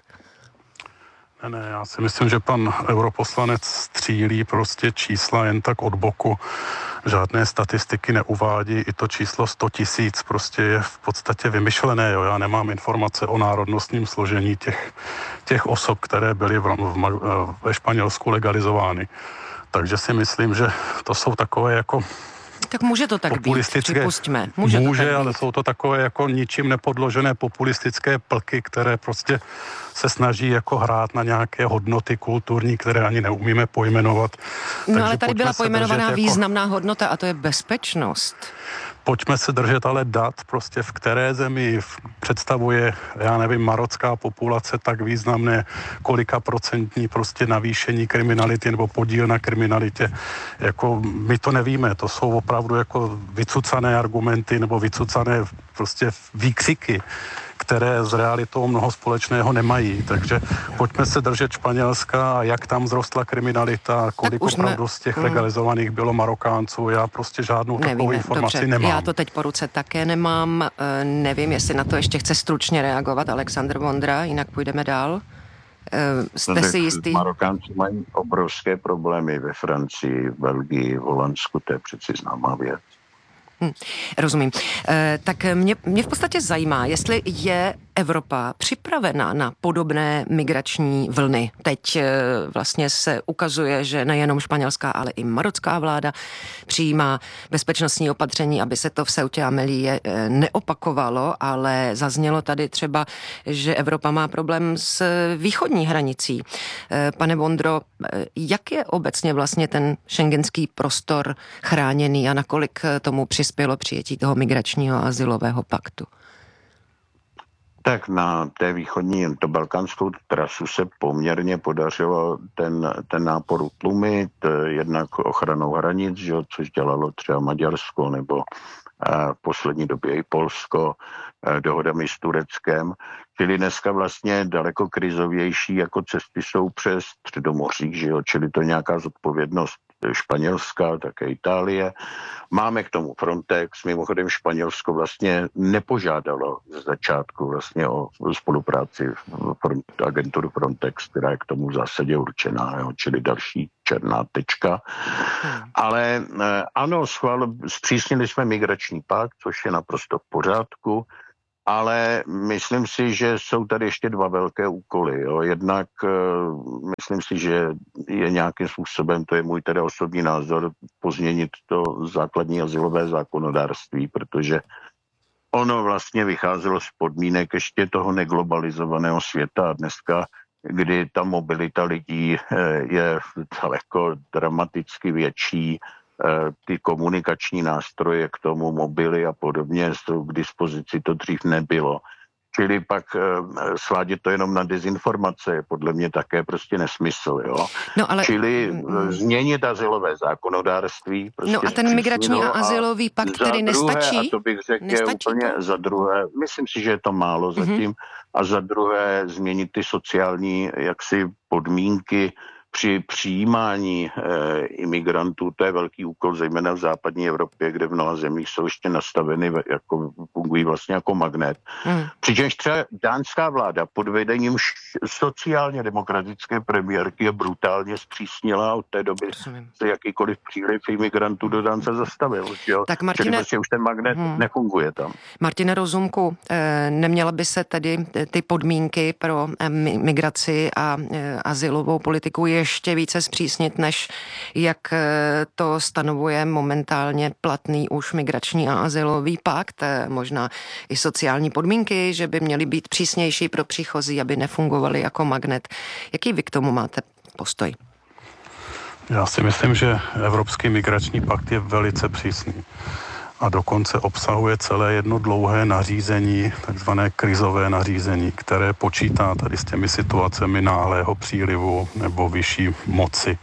Ne, ne, já si myslím, že pan europoslanec střílí prostě čísla jen tak od boku. Žádné statistiky neuvádí, i to číslo sto tisíc prostě je v podstatě vymyšlené. Jo. Já nemám informace o národnostním složení těch, těch osob, které byly v, v, ve Španělsku legalizovány. Takže si myslím, že to jsou takové jako tak může to tak být, připustíme. Může, může to tak ale být. Jsou to takové jako ničím nepodložené populistické plky, které prostě se snaží jako hrát na nějaké hodnoty kulturní, které ani neumíme pojmenovat. No Takže ale tady byla pojmenovaná jako... významná hodnota a to je bezpečnost. Pojďme se držet ale dat, prostě v které zemi představuje, já nevím, marocká populace tak významné, kolika procentní prostě navýšení kriminality nebo podíl na kriminalitě. Jako my to nevíme, to jsou opravdu jako vycucané argumenty nebo vycucané prostě výkřiky, které s realitou mnoho společného nemají. Takže pojďme se držet Španělska, jak tam zrostla kriminalita, kolik opravdu z těch legalizovaných bylo Marokánců. Já prostě žádnou Nevíme, takovou informaci dobře. nemám. Já to teď po ruce také nemám. Nevím, jestli na to ještě chce stručně reagovat Alexandr Vondra, jinak půjdeme dál. Jste si jistý? Marokánci mají obrovské problémy ve Francii, v Belgii, v Holandsku, to je přeci známá věc. Hmm, rozumím. E, tak mě, mě v podstatě zajímá, jestli je Evropa připravená na podobné migrační vlny. Teď e, vlastně se ukazuje, že nejenom španělská, ale i marocká vláda přijímá bezpečnostní opatření, aby se to v Ceutě a Melille e, neopakovalo, ale zaznělo tady třeba, že Evropa má problém s východní hranicí. E, pane Vondro, e, jak je obecně vlastně ten schengenský prostor chráněný a nakolik tomu přispělo přijetí toho migračního a azylového paktu? Tak na té východní, to balkánskou trasu se poměrně podařilo ten, ten nápor utlumit, jednak ochranou hranic, že, což dělalo třeba Maďarsko nebo v poslední době i Polsko dohodami s Tureckem. Čili dneska vlastně daleko krizovější jako cesty jsou přes Středomoří, že jo? Čili to je nějaká zodpovědnost Španělska, také Itálie. Máme k tomu Frontex, mimochodem Španělsko vlastně nepožádalo z začátku vlastně o spolupráci front, agenturu Frontex, která je k tomu v zásadě určená, jo? Čili další černá tečka. Ale ano, schvál, zpřísnili jsme migrační pakt, což je naprosto v pořádku, ale myslím si, že jsou tady ještě dva velké úkoly. Jo. Jednak uh, myslím si, že je nějakým způsobem, to je můj tedy osobní názor, pozměnit to základní azylové zákonodárství, protože ono vlastně vycházelo z podmínek ještě toho neglobalizovaného světa a dneska, kdy ta mobilita lidí je daleko dramaticky větší, ty komunikační nástroje k tomu, mobily a podobně jsou k dispozici, to dřív nebylo. Čili pak svádět to jenom na dezinformace je podle mě také prostě nesmysl. Jo? No, ale... Čili změnit azylové zákonodárství. Prostě no a ten migrační a azylový pakt tedy nestačí? A to bych řekl je úplně to? Za druhé, myslím si, že je to málo mm-hmm. zatím, a za druhé změnit ty sociální jaksi podmínky při přijímání e, imigrantů. To je velký úkol, zejména v západní Evropě, kde v mnoha zemích jsou ještě nastaveny, jako, fungují vlastně jako magnet. Hmm. Přičemž třeba dánská vláda pod vedením sociálně demokratické premiérky je brutálně zpřísnila a od té doby se jakýkoliv příliv imigrantů do Dánce zastavil. Jo? Tak Martine... Čili vlastně už ten magnet hmm. nefunguje tam. Martine Rozumku, e, neměla by se tedy ty podmínky pro e, migraci a e, azylovou politiku je ještě více zpřísnit, než jak to stanovuje momentálně platný už migrační a azylový pakt, možná i sociální podmínky, že by měly být přísnější pro příchozí, aby nefungovaly jako magnet. Jaký vy k tomu máte postoj? Já si myslím, že Evropský migrační pakt je velice přísný a dokonce obsahuje celé jedno dlouhé nařízení, takzvané krizové nařízení, které počítá tady s těmi situacemi náhlého přílivu nebo vyšší moci.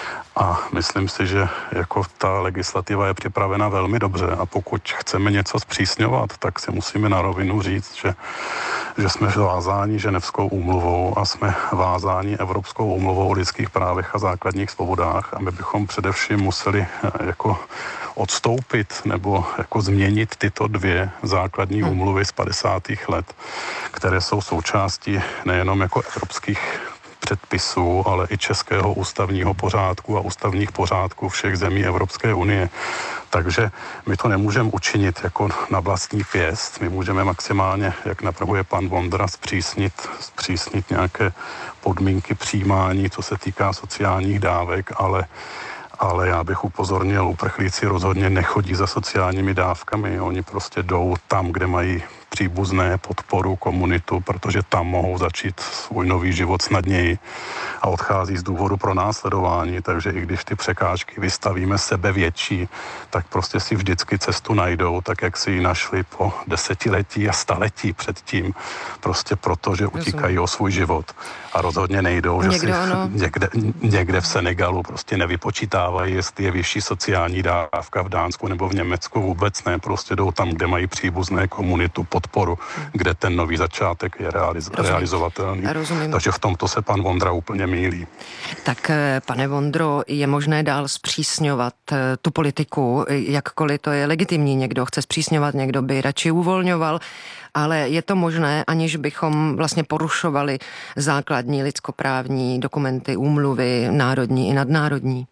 A myslím si, že jako ta legislativa je připravena velmi dobře a pokud chceme něco zpřísňovat, tak si musíme na rovinu říct, že, že jsme vázáni Ženevskou úmluvou a jsme vázáni Evropskou úmluvou o lidských právech a základních svobodách a my bychom především museli jako odstoupit nebo jako změnit tyto dvě základní úmluvy z padesátých let, které jsou součástí nejenom jako evropských předpisů, ale i českého ústavního pořádku a ústavních pořádků všech zemí Evropské unie. Takže my to nemůžeme učinit jako na vlastní pěst. My můžeme maximálně, jak navrhuje pan Vondra, zpřísnit, zpřísnit nějaké podmínky přijímání, co se týká sociálních dávek, ale ale já bych upozornil, uprchlíci rozhodně nechodí za sociálními dávkami. Oni prostě jdou tam, kde mají příbuzné, podporu, komunitu, protože tam mohou začít svůj nový život snadněji a odchází z důvodu pro následování. Takže i když ty překážky vystavíme sebe větší, tak prostě si vždycky cestu najdou, tak jak si ji našli po desetiletí a staletí předtím. Prostě proto, že utíkají o svůj život. A rozhodně nejdou, že si někde, někde v Senegalu prostě nevypočítávají, jestli je vyšší sociální dávka v Dánsku nebo v Německu, vůbec ne. Prostě jdou tam, kde mají příbuzné, komunitu, podporu, kde ten nový začátek je realiz- realizovatelný. Rozumím. Takže v tomto se pan Vondra úplně mýlí. Tak, pane Vondro, je možné dál zpřísňovat tu politiku, jakkoliv to je legitimní. Někdo chce zpřísňovat, někdo by radši uvolňoval, ale je to možné, aniž bychom vlastně porušovali základní lidskoprávní dokumenty, úmluvy, národní i nadnárodní?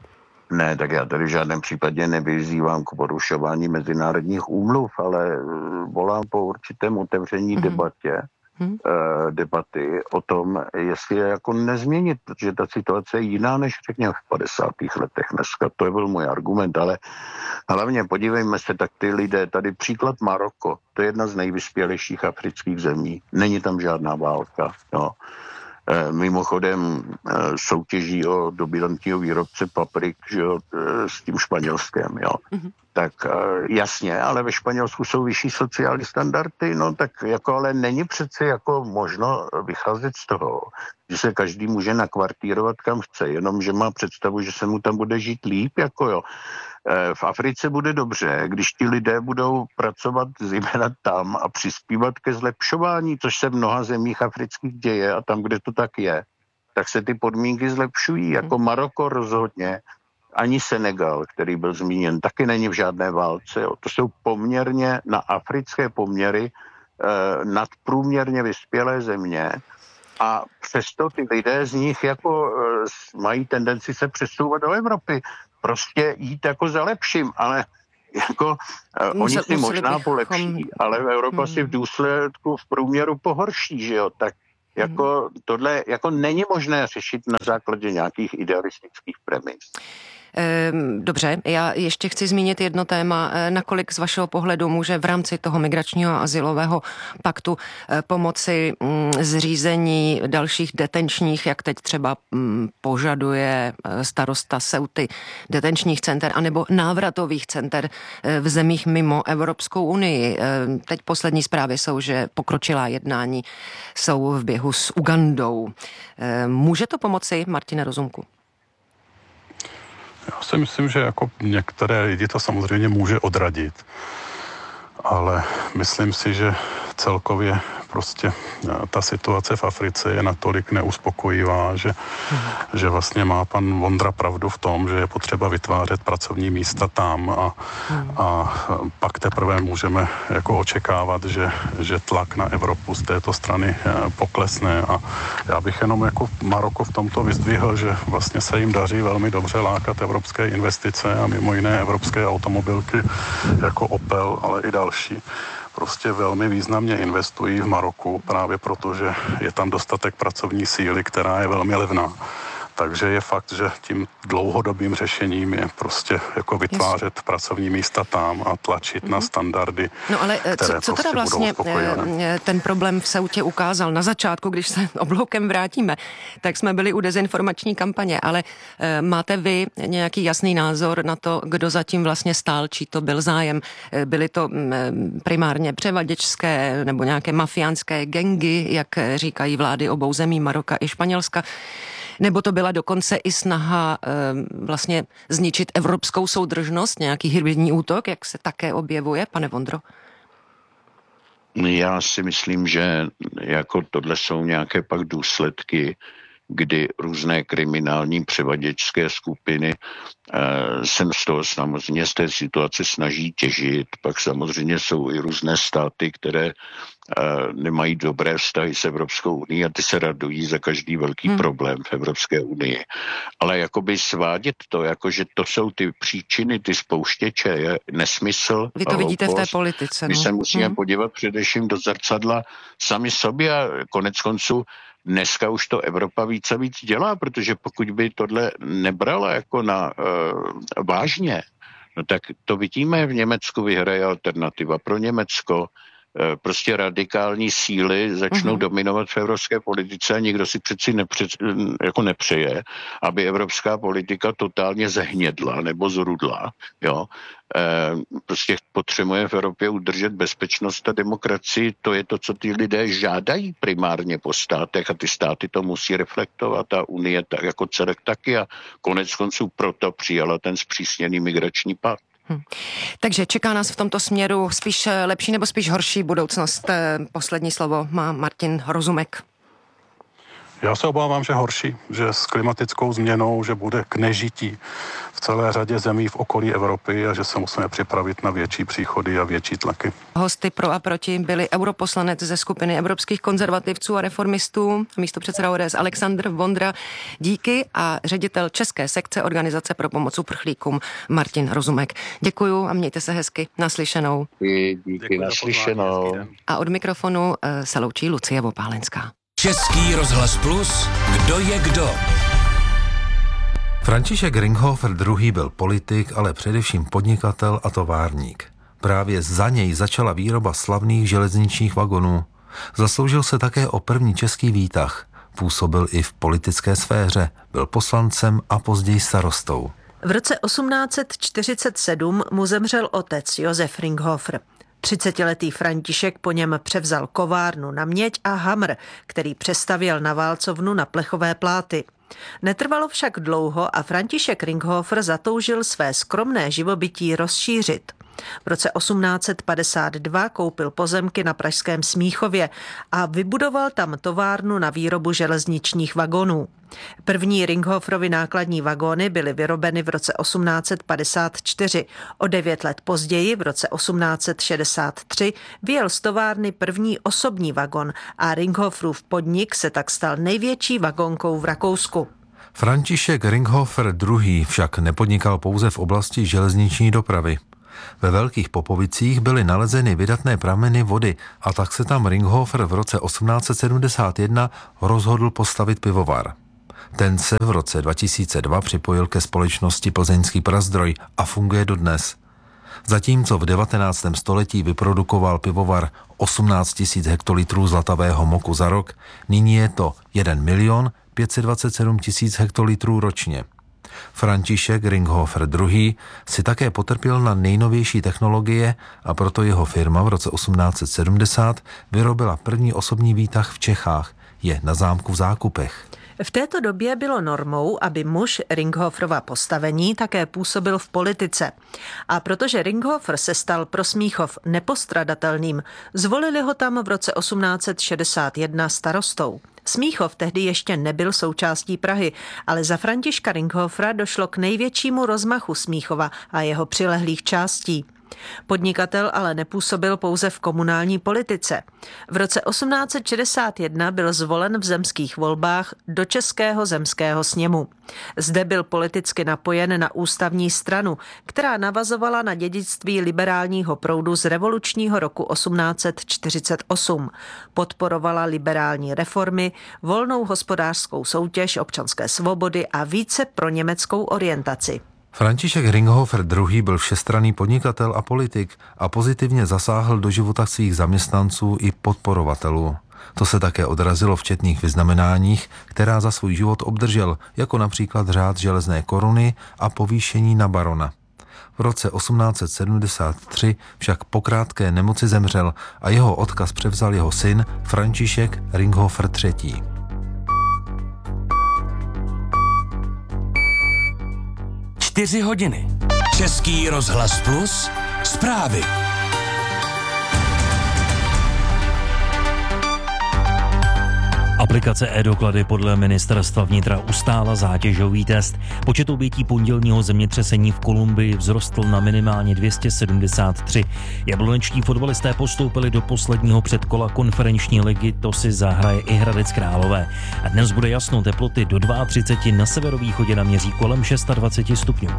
Ne, tak já tady v žádném případě nevyzývám k porušování mezinárodních úmluv, ale volám po určitém otevření mm-hmm. debatě, mm-hmm. eh, debaty o tom, jestli je jako nezměnit, protože ta situace je jiná, než řekněme v padesátých letech dneska. To je byl můj argument, ale hlavně podívejme se, tak ty lidé, tady příklad Maroko, to je jedna z nejvyspělejších afrických zemí, není tam žádná válka, jo. Mimochodem soutěží o dominantního výrobce paprik, že jo, s tím Španělskem, jo. Mm-hmm. Tak jasně, ale ve Španělsku jsou vyšší sociální standardy, no tak jako ale není přece jako možno vycházet z toho, že se každý může nakvartírovat kam chce, jenom že má představu, že se mu tam bude žít líp, jako jo. V Africe bude dobře, když ti lidé budou pracovat zejména tam a přispívat ke zlepšování, což se v mnoha zemích afrických děje a tam, kde to tak je, tak se ty podmínky zlepšují, jako Maroko rozhodně. Ani Senegal, který byl zmíněn, taky není v žádné válce. Jo. To jsou poměrně na africké poměry eh, nadprůměrně vyspělé země a přesto ty lidé z nich jako eh, mají tendenci se přesouvat do Evropy. Prostě jít jako za lepším, ale jako eh, oni si možná bychom... polepší, ale Evropa hmm. si v důsledku v průměru pohorší, že jo, tak jako tohle jako není možné řešit na základě nějakých idealistických premis. Dobře, já ještě chci zmínit jedno téma, nakolik z vašeho pohledu může v rámci toho migračního a azylového paktu pomoci zřízení dalších detenčních, jak teď třeba požaduje starosta Ceuty, detenčních center, anebo návratových center v zemích mimo Evropskou unii. Teď poslední zprávy jsou, že pokročilá jednání jsou v běhu s Ugandou. Může to pomoci, Martine Rozumku? Já si myslím, že jako některé lidi to samozřejmě může odradit, ale myslím si, že celkově prostě ta situace v Africe je natolik neuspokojivá, že, hmm. že vlastně má pan Vondra pravdu v tom, že je potřeba vytvářet pracovní místa tam a, hmm. a pak teprve můžeme jako očekávat, že, že tlak na Evropu z této strany poklesne a já bych jenom jako Maroko v tomto vyzdvihl, že vlastně se jim daří velmi dobře lákat evropské investice a mimo jiné evropské automobilky jako Opel, ale i další. Prostě velmi významně investují v Maroku právě proto, že je tam dostatek pracovní síly, která je velmi levná. Takže je fakt, že tím dlouhodobým řešením je prostě jako vytvářet Jasně. pracovní místa tam a tlačit mm-hmm. na standardy, No ale které co, co prostě teda vlastně ten problém v Ceutě ukázal na začátku, když se obloukem vrátíme, tak jsme byli u dezinformační kampaně, ale máte vy nějaký jasný názor na to, kdo zatím vlastně stál, či to byl zájem? Byly to primárně převaděčské nebo nějaké mafiánské gangy, jak říkají vlády obou zemí, Maroka i Španělska? Nebo to byla dokonce i snaha e, vlastně zničit evropskou soudržnost, nějaký hybridní útok, jak se také objevuje, pane Vondro? Já si myslím, že jako tohle jsou nějaké pak důsledky, kdy různé kriminální převaděčské skupiny e, se z toho samozřejmě z té situace snaží těžit. Pak samozřejmě jsou i různé státy, které nemají dobré vztahy s Evropskou unii a ty se radují za každý velký hmm. problém v Evropské unii. Ale jakoby svádět to, jakože to jsou ty příčiny, ty spouštěče, je nesmysl. Vy to vidíte hloupost. V té politice. My no. se musíme hmm. podívat především do zrcadla sami sobě a konec konců dneska už to Evropa víc a víc dělá, protože pokud by tohle nebrala jako na uh, vážně, no tak to vidíme, v Německu vyhraje alternativa pro Německo. Prostě radikální síly začnou uh-huh. dominovat v evropské politice a nikdo si přeci nepře, jako nepřeje, aby evropská politika totálně zehnědla nebo zrudla. Jo? E, prostě potřebuje v Evropě udržet bezpečnost a demokracii. To je to, co ty lidé žádají primárně po státech a ty státy to musí reflektovat a Unie tak jako celek taky a konec konců proto přijala ten zpřísněný migrační pakt. Hmm. Takže čeká nás v tomto směru spíš lepší nebo spíš horší budoucnost? Poslední slovo má Martin Rozumek. Já se obávám, že horší, že s klimatickou změnou, že bude k nežití v celé řadě zemí v okolí Evropy a že se musíme připravit na větší příchody a větší tlaky. Hosty pro a proti byli europoslanec ze skupiny evropských konzervativců a reformistů, místopředseda O D S Alexandr Vondra, díky, a ředitel české sekce Organizace pro pomoc uprchlíkům Martin Rozumek. Děkuju a mějte se hezky. Naslyšenou. Díky, díky naslyšenou. A od mikrofonu se loučí Lucie Vopálenská. Český rozhlas Plus, kdo je kdo? František Ringhofer druhý byl politik, ale především podnikatel a továrník. Právě za něj začala výroba slavných železničních vagonů. Zasloužil se také o první český výtah. Působil i v politické sféře, byl poslancem a později starostou. V roce osmnáct set čtyřicet sedm mu zemřel otec Josef Ringhofer. Třicetiletý František po něm převzal kovárnu na měď a hamr, který přestavěl na válcovnu na plechové pláty. Netrvalo však dlouho a František Ringhofer zatoužil své skromné živobytí rozšířit. V roce osmnáct set padesát dva koupil pozemky na pražském Smíchově a vybudoval tam továrnu na výrobu železničních vagonů. První Ringhoferovy nákladní vagóny byly vyrobeny v roce osmnáct set padesát čtyři. O devět let později, v roce osmnáct set šedesát tři, vyjel z továrny první osobní vagon a Ringhoferův podnik se tak stal největší vagonkou v Rakousku. František Ringhofer druhý. však nepodnikal pouze v oblasti železniční dopravy. Ve Velkých Popovicích byly nalezeny vydatné prameny vody a tak se tam Ringhofer v roce osmnáct set sedmdesát jedna rozhodl postavit pivovar. Ten se v roce dva tisíce dva připojil ke společnosti Plzeňský Prazdroj a funguje dodnes. Zatímco v devatenáctém století vyprodukoval pivovar osmnáct tisíc hektolitrů zlatavého moku za rok, nyní je to jeden milion pět set dvacet sedm tisíc hektolitrů ročně. František Ringhofer druhý. si také potrpěl na nejnovější technologie a proto jeho firma v roce osmnáct set sedmdesát vyrobila první osobní výtah v Čechách. Je na zámku v Zákupech. V této době bylo normou, aby muž Ringhoferova postavení také působil v politice. A protože Ringhofer se stal pro Smíchov nepostradatelným, zvolili ho tam v roce osmnáct set šedesát jedna starostou. Smíchov tehdy ještě nebyl součástí Prahy, ale za Františka Ringhofera došlo k největšímu rozmachu Smíchova a jeho přilehlých částí. Podnikatel ale nepůsobil pouze v komunální politice. V roce osmnáct set šedesát jedna byl zvolen v zemských volbách do Českého zemského sněmu. Zde byl politicky napojen na ústavní stranu, která navazovala na dědictví liberálního proudu z revolučního roku osmnáct set čtyřicet osm. Podporovala liberální reformy, volnou hospodářskou soutěž, občanské svobody a více pro německou orientaci. František Ringhofer druhý. byl všestranný podnikatel a politik a pozitivně zasáhl do života svých zaměstnanců i podporovatelů. To se také odrazilo v četných vyznamenáních, která za svůj život obdržel, jako například řád železné koruny a povýšení na barona. V roce osmnáct set sedmdesát tři však po krátké nemoci zemřel a jeho odkaz převzal jeho syn František Ringhofer třetí. Čtyři hodiny. Český rozhlas Plus. Zprávy. Aplikace e-doklady podle ministerstva vnitra ustála zátěžový test. Počet obětí pondělního zemětřesení v Kolumbii vzrostl na minimálně dvě stě sedmdesát tři. Jablonečtí fotbalisté postoupili do posledního předkola konferenční ligy, to si zahraje i Hradec Králové. A dnes bude jasno, teploty do třicet dva, na severovýchodě naměří kolem dvacet šest stupňů.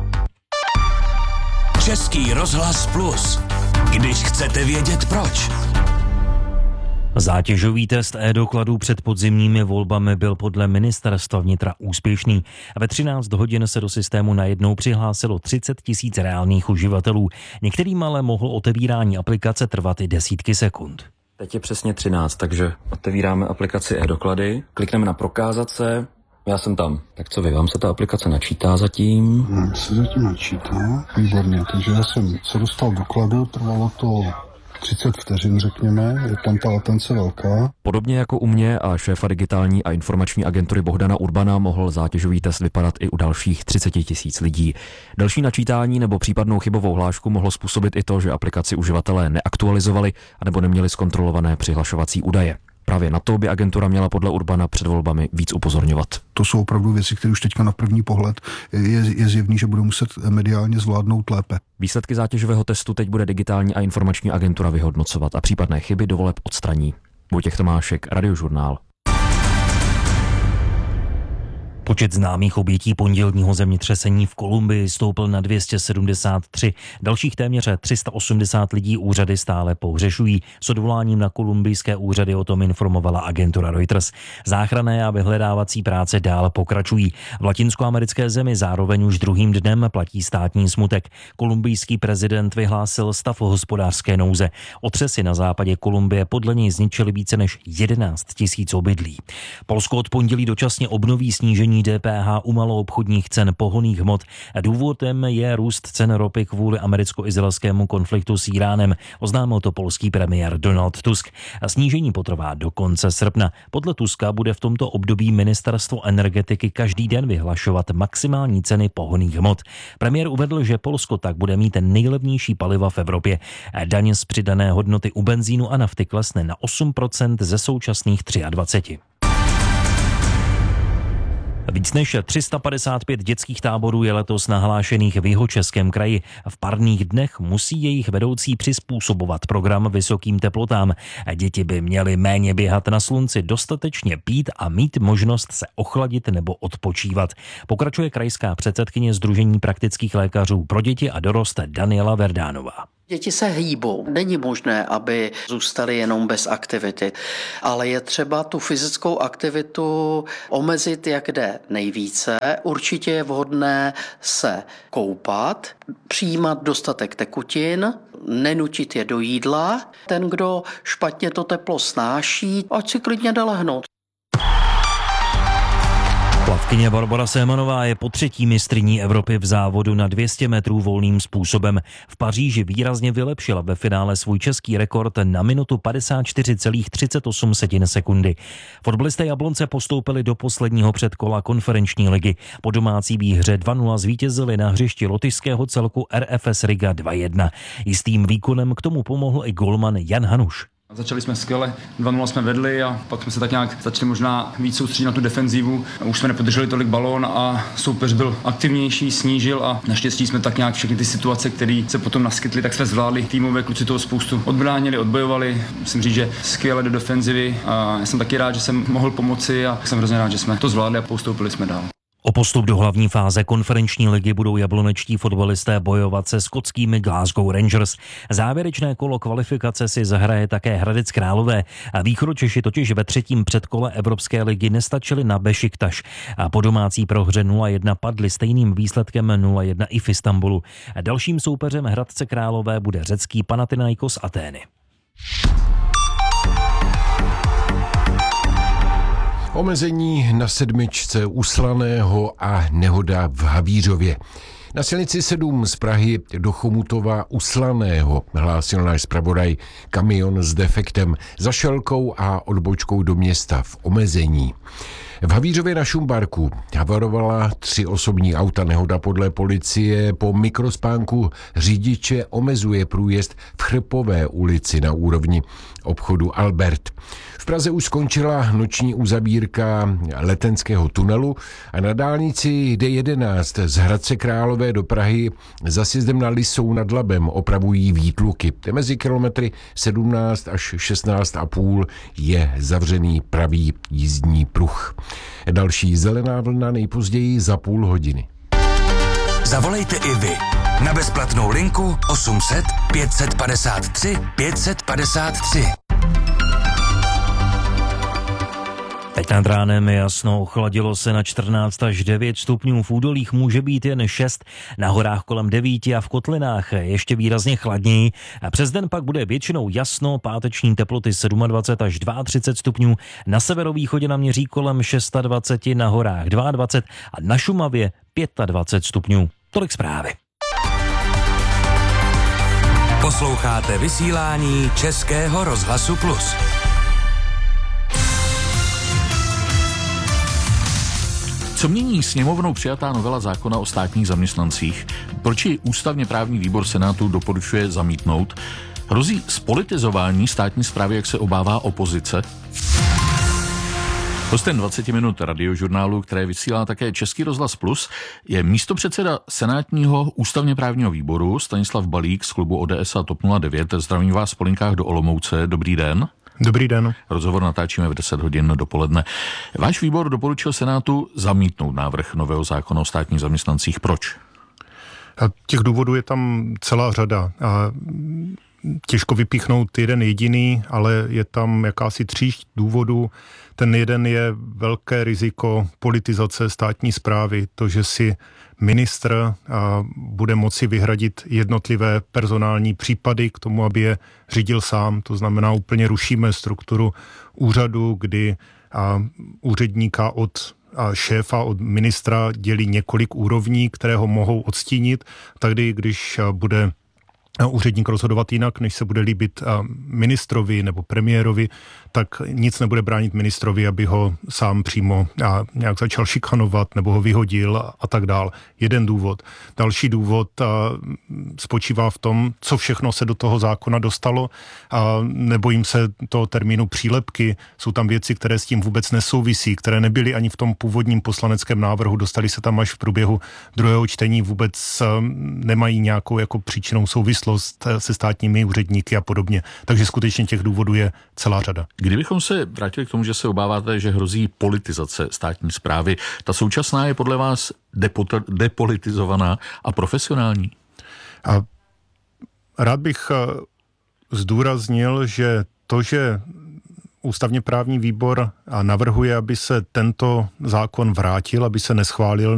Český rozhlas Plus. Když chcete vědět proč. Zátěžový test e-dokladů před podzimními volbami byl podle ministerstva vnitra úspěšný. Ve třináct hodin se do systému najednou přihlásilo třicet tisíc reálných uživatelů. Některým ale mohlo otevírání aplikace trvat i desítky sekund. Teď je přesně třináct, takže otevíráme aplikaci e-doklady, klikneme na prokázat se, já jsem tam. Tak co vy, vám se ta aplikace načítá zatím? Nám se zatím načítá, výborně, takže já jsem se dostal dokladu, trvalo to třicet vteřin, řekněme, je tam ta latence velká. Podobně jako u mě a šéfa digitální a informační agentury Bohdana Urbana mohl zátěžový test vypadat i u dalších třicet tisíc lidí. Další načítání nebo případnou chybovou hlášku mohlo způsobit i to, že aplikaci uživatelé neaktualizovali anebo neměli zkontrolované přihlašovací údaje. Právě na to by agentura měla podle Urbana před volbami víc upozorňovat. To jsou opravdu věci, které už teďka na první pohled je, je zjevný, že budou muset mediálně zvládnout lépe. Výsledky zátěžového testu teď bude digitální a informační agentura vyhodnocovat a případné chyby do voleb odstraní. Vojtěch Tomášek, Radiožurnál. Počet známých obětí pondělního zemětřesení v Kolumbii stoupl na dvě stě sedmdesát tři. Dalších téměř tři sta osmdesát lidí úřady stále pohřešují. S odvoláním na kolumbijské úřady o tom informovala agentura Reuters. Záchranné a vyhledávací práce dál pokračují. V latinskoamerické zemi zároveň už druhým dnem platí státní smutek. Kolumbijský prezident vyhlásil stav hospodářské nouze. Otřesy na západě Kolumbie podle něj zničily více než jedenáct tisíc obydlí. Polsko od pondělí dočasně obnoví snížení snížení D P H u maloobchodních cen pohonných hmot. Důvodem je růst cen ropy kvůli americko-izraelskému konfliktu s Iránem, oznámil to polský premiér Donald Tusk. A snížení potrvá do konce srpna. Podle Tuska bude v tomto období ministerstvo energetiky každý den vyhlašovat maximální ceny pohonných hmot. Premiér uvedl, že Polsko tak bude mít nejlevnější paliva v Evropě. Daň z přidané hodnoty u benzínu a nafty klesne na osm procent ze současných dvacet tři. Víc než tři sta padesát pět dětských táborů je letos nahlášených v Jihočeském kraji. V parních dnech musí jejich vedoucí přizpůsobovat program vysokým teplotám. Děti by měly méně běhat na slunci, dostatečně pít a mít možnost se ochladit nebo odpočívat. Pokračuje krajská předsedkyně Sdružení praktických lékařů pro děti a dorost Daniela Verdánová. Děti se hýbou. Není možné, aby zůstali jenom bez aktivity, ale je třeba tu fyzickou aktivitu omezit, jak jde nejvíce. Určitě je vhodné se koupat, přijímat dostatek tekutin, nenutit je do jídla. Ten, kdo špatně to teplo snáší, ať si klidně jde lehnout. Plavkyně Barbora Sémanová je po třetí mistryní Evropy v závodu na dvě stě metrů volným způsobem. V Paříži výrazně vylepšila ve finále svůj český rekord na minutu padesát čtyři celá třicet osm sekundy. Fotbalisté Jablonce postoupili do posledního předkola konferenční ligy. Po domácí výhře dva nula zvítězili na hřišti lotyšského celku R F S Riga dva jedna. Jistým výkonem k tomu pomohl i golman Jan Hanuš. Začali jsme skvěle, dva nula jsme vedli a pak jsme se tak nějak začali možná víc soustředit na tu defenzivu. Už jsme nepodrželi tolik balón a soupeř byl aktivnější, snížil a naštěstí jsme tak nějak všechny ty situace, které se potom naskytly, tak jsme zvládli. Týmové kluci toho spoustu odbránili, odbojovali. Musím říct, že skvěle do defenzivy a já jsem taky rád, že jsem mohl pomoci a jsem hrozně rád, že jsme to zvládli a postoupili jsme dál. O postup do hlavní fáze konferenční ligy budou jablonečtí fotbalisté bojovat se skotskými Glasgow Rangers. Závěrečné kolo kvalifikace si zahraje také Hradec Králové. A Východočeši totiž ve třetím předkole Evropské ligy nestačili na Bešiktaš. A po domácí prohře nula jedna padli stejným výsledkem nula jedna i v Istanbulu. A dalším soupeřem Hradce Králové bude řecký Panathinaikos Atény. Omezení na sedmičce u Slaného a nehoda v Havířově. Na silnici sedm z Prahy do Chomutova u Slaného hlásil náš zpravodaj kamion s defektem za šelkou a odbočkou do města v omezení. V Havířově na Šumbarku havarovala tři osobní auta. Nehoda podle policie po mikrospánku řidiče omezuje průjezd v Chrpové ulici na úrovni obchodu Albert. V Praze už skončila noční uzavírka Letenského tunelu a na dálnici D jedenáct z Hradce Králové do Prahy za sjezdem na Lisou nad Labem opravují výtluky. Mezi kilometry sedmnáct až šestnáct a půl je zavřený pravý jízdní pruh. Další zelená vlna nejpozději za půl hodiny. Zavolejte i vy na bezplatnou linku osm set pět set padesát tři pět set padesát tři. Teď nad ránem je jasno, ochladilo se na čtrnáct až devět stupňů, v údolích může být jen šest, na horách kolem devět a v kotlinách ještě výrazně chladněji. A přes den pak bude většinou jasno, páteční teploty dvacet sedm až třicet dva stupňů, na severovýchodě naměří kolem dvacet šest, na horách dvacet dva a na Šumavě dvacet pět stupňů. Tolik zprávy. Posloucháte vysílání Českého rozhlasu Plus. Co mění sněmovnou přijatá novela zákona o státních zaměstnancích? Proč ji ústavně právní výbor Senátu doporučuje zamítnout? Hrozí zpolitizování státní správy, jak se obává opozice? Hostem dvacet minut radiožurnálu, které vysílá také Český rozhlas Plus, je místopředseda senátního ústavně právního výboru Stanislav Balík z klubu O D S a TOP nula devět. Zdravím vás v Polinkách do Olomouce. Dobrý den. Dobrý den. Rozhovor natáčíme v deset hodin dopoledne. Váš výbor doporučil Senátu zamítnout návrh nového zákona o státních zaměstnancích. Proč? A těch důvodů je tam celá řada. A těžko vypíchnout jeden jediný, ale je tam jakási tříšť důvodů. Ten jeden je velké riziko politizace státní správy, to, že si ministr bude moci vyhradit jednotlivé personální případy k tomu, aby je řídil sám. To znamená, úplně rušíme strukturu úřadu, kdy úředníka od šéfa od ministra dělí několik úrovní, které ho mohou odstínit. Tady, když bude úředník rozhodovat jinak, než se bude líbit ministrovi nebo premiérovi, tak nic nebude bránit ministrovi, aby ho sám přímo nějak začal šikanovat nebo ho vyhodil a tak dál. Jeden důvod. Další důvod spočívá v tom, co všechno se do toho zákona dostalo. Nebojím se toho termínu přílepky. Jsou tam věci, které s tím vůbec nesouvisí, které nebyly ani v tom původním poslaneckém návrhu, dostali se tam až v průběhu druhého čtení, vůbec nemají nějakou jako příčinnou souvislost se státními úředníky a podobně. Takže skutečně těch důvodů je celá řada. Kdybychom se vrátili k tomu, že se obáváte, že hrozí politizace státní správy, ta současná je podle vás depo- depolitizovaná a profesionální? A rád bych zdůraznil, že to, že ústavně právní výbor navrhuje, aby se tento zákon vrátil, aby se neschválil,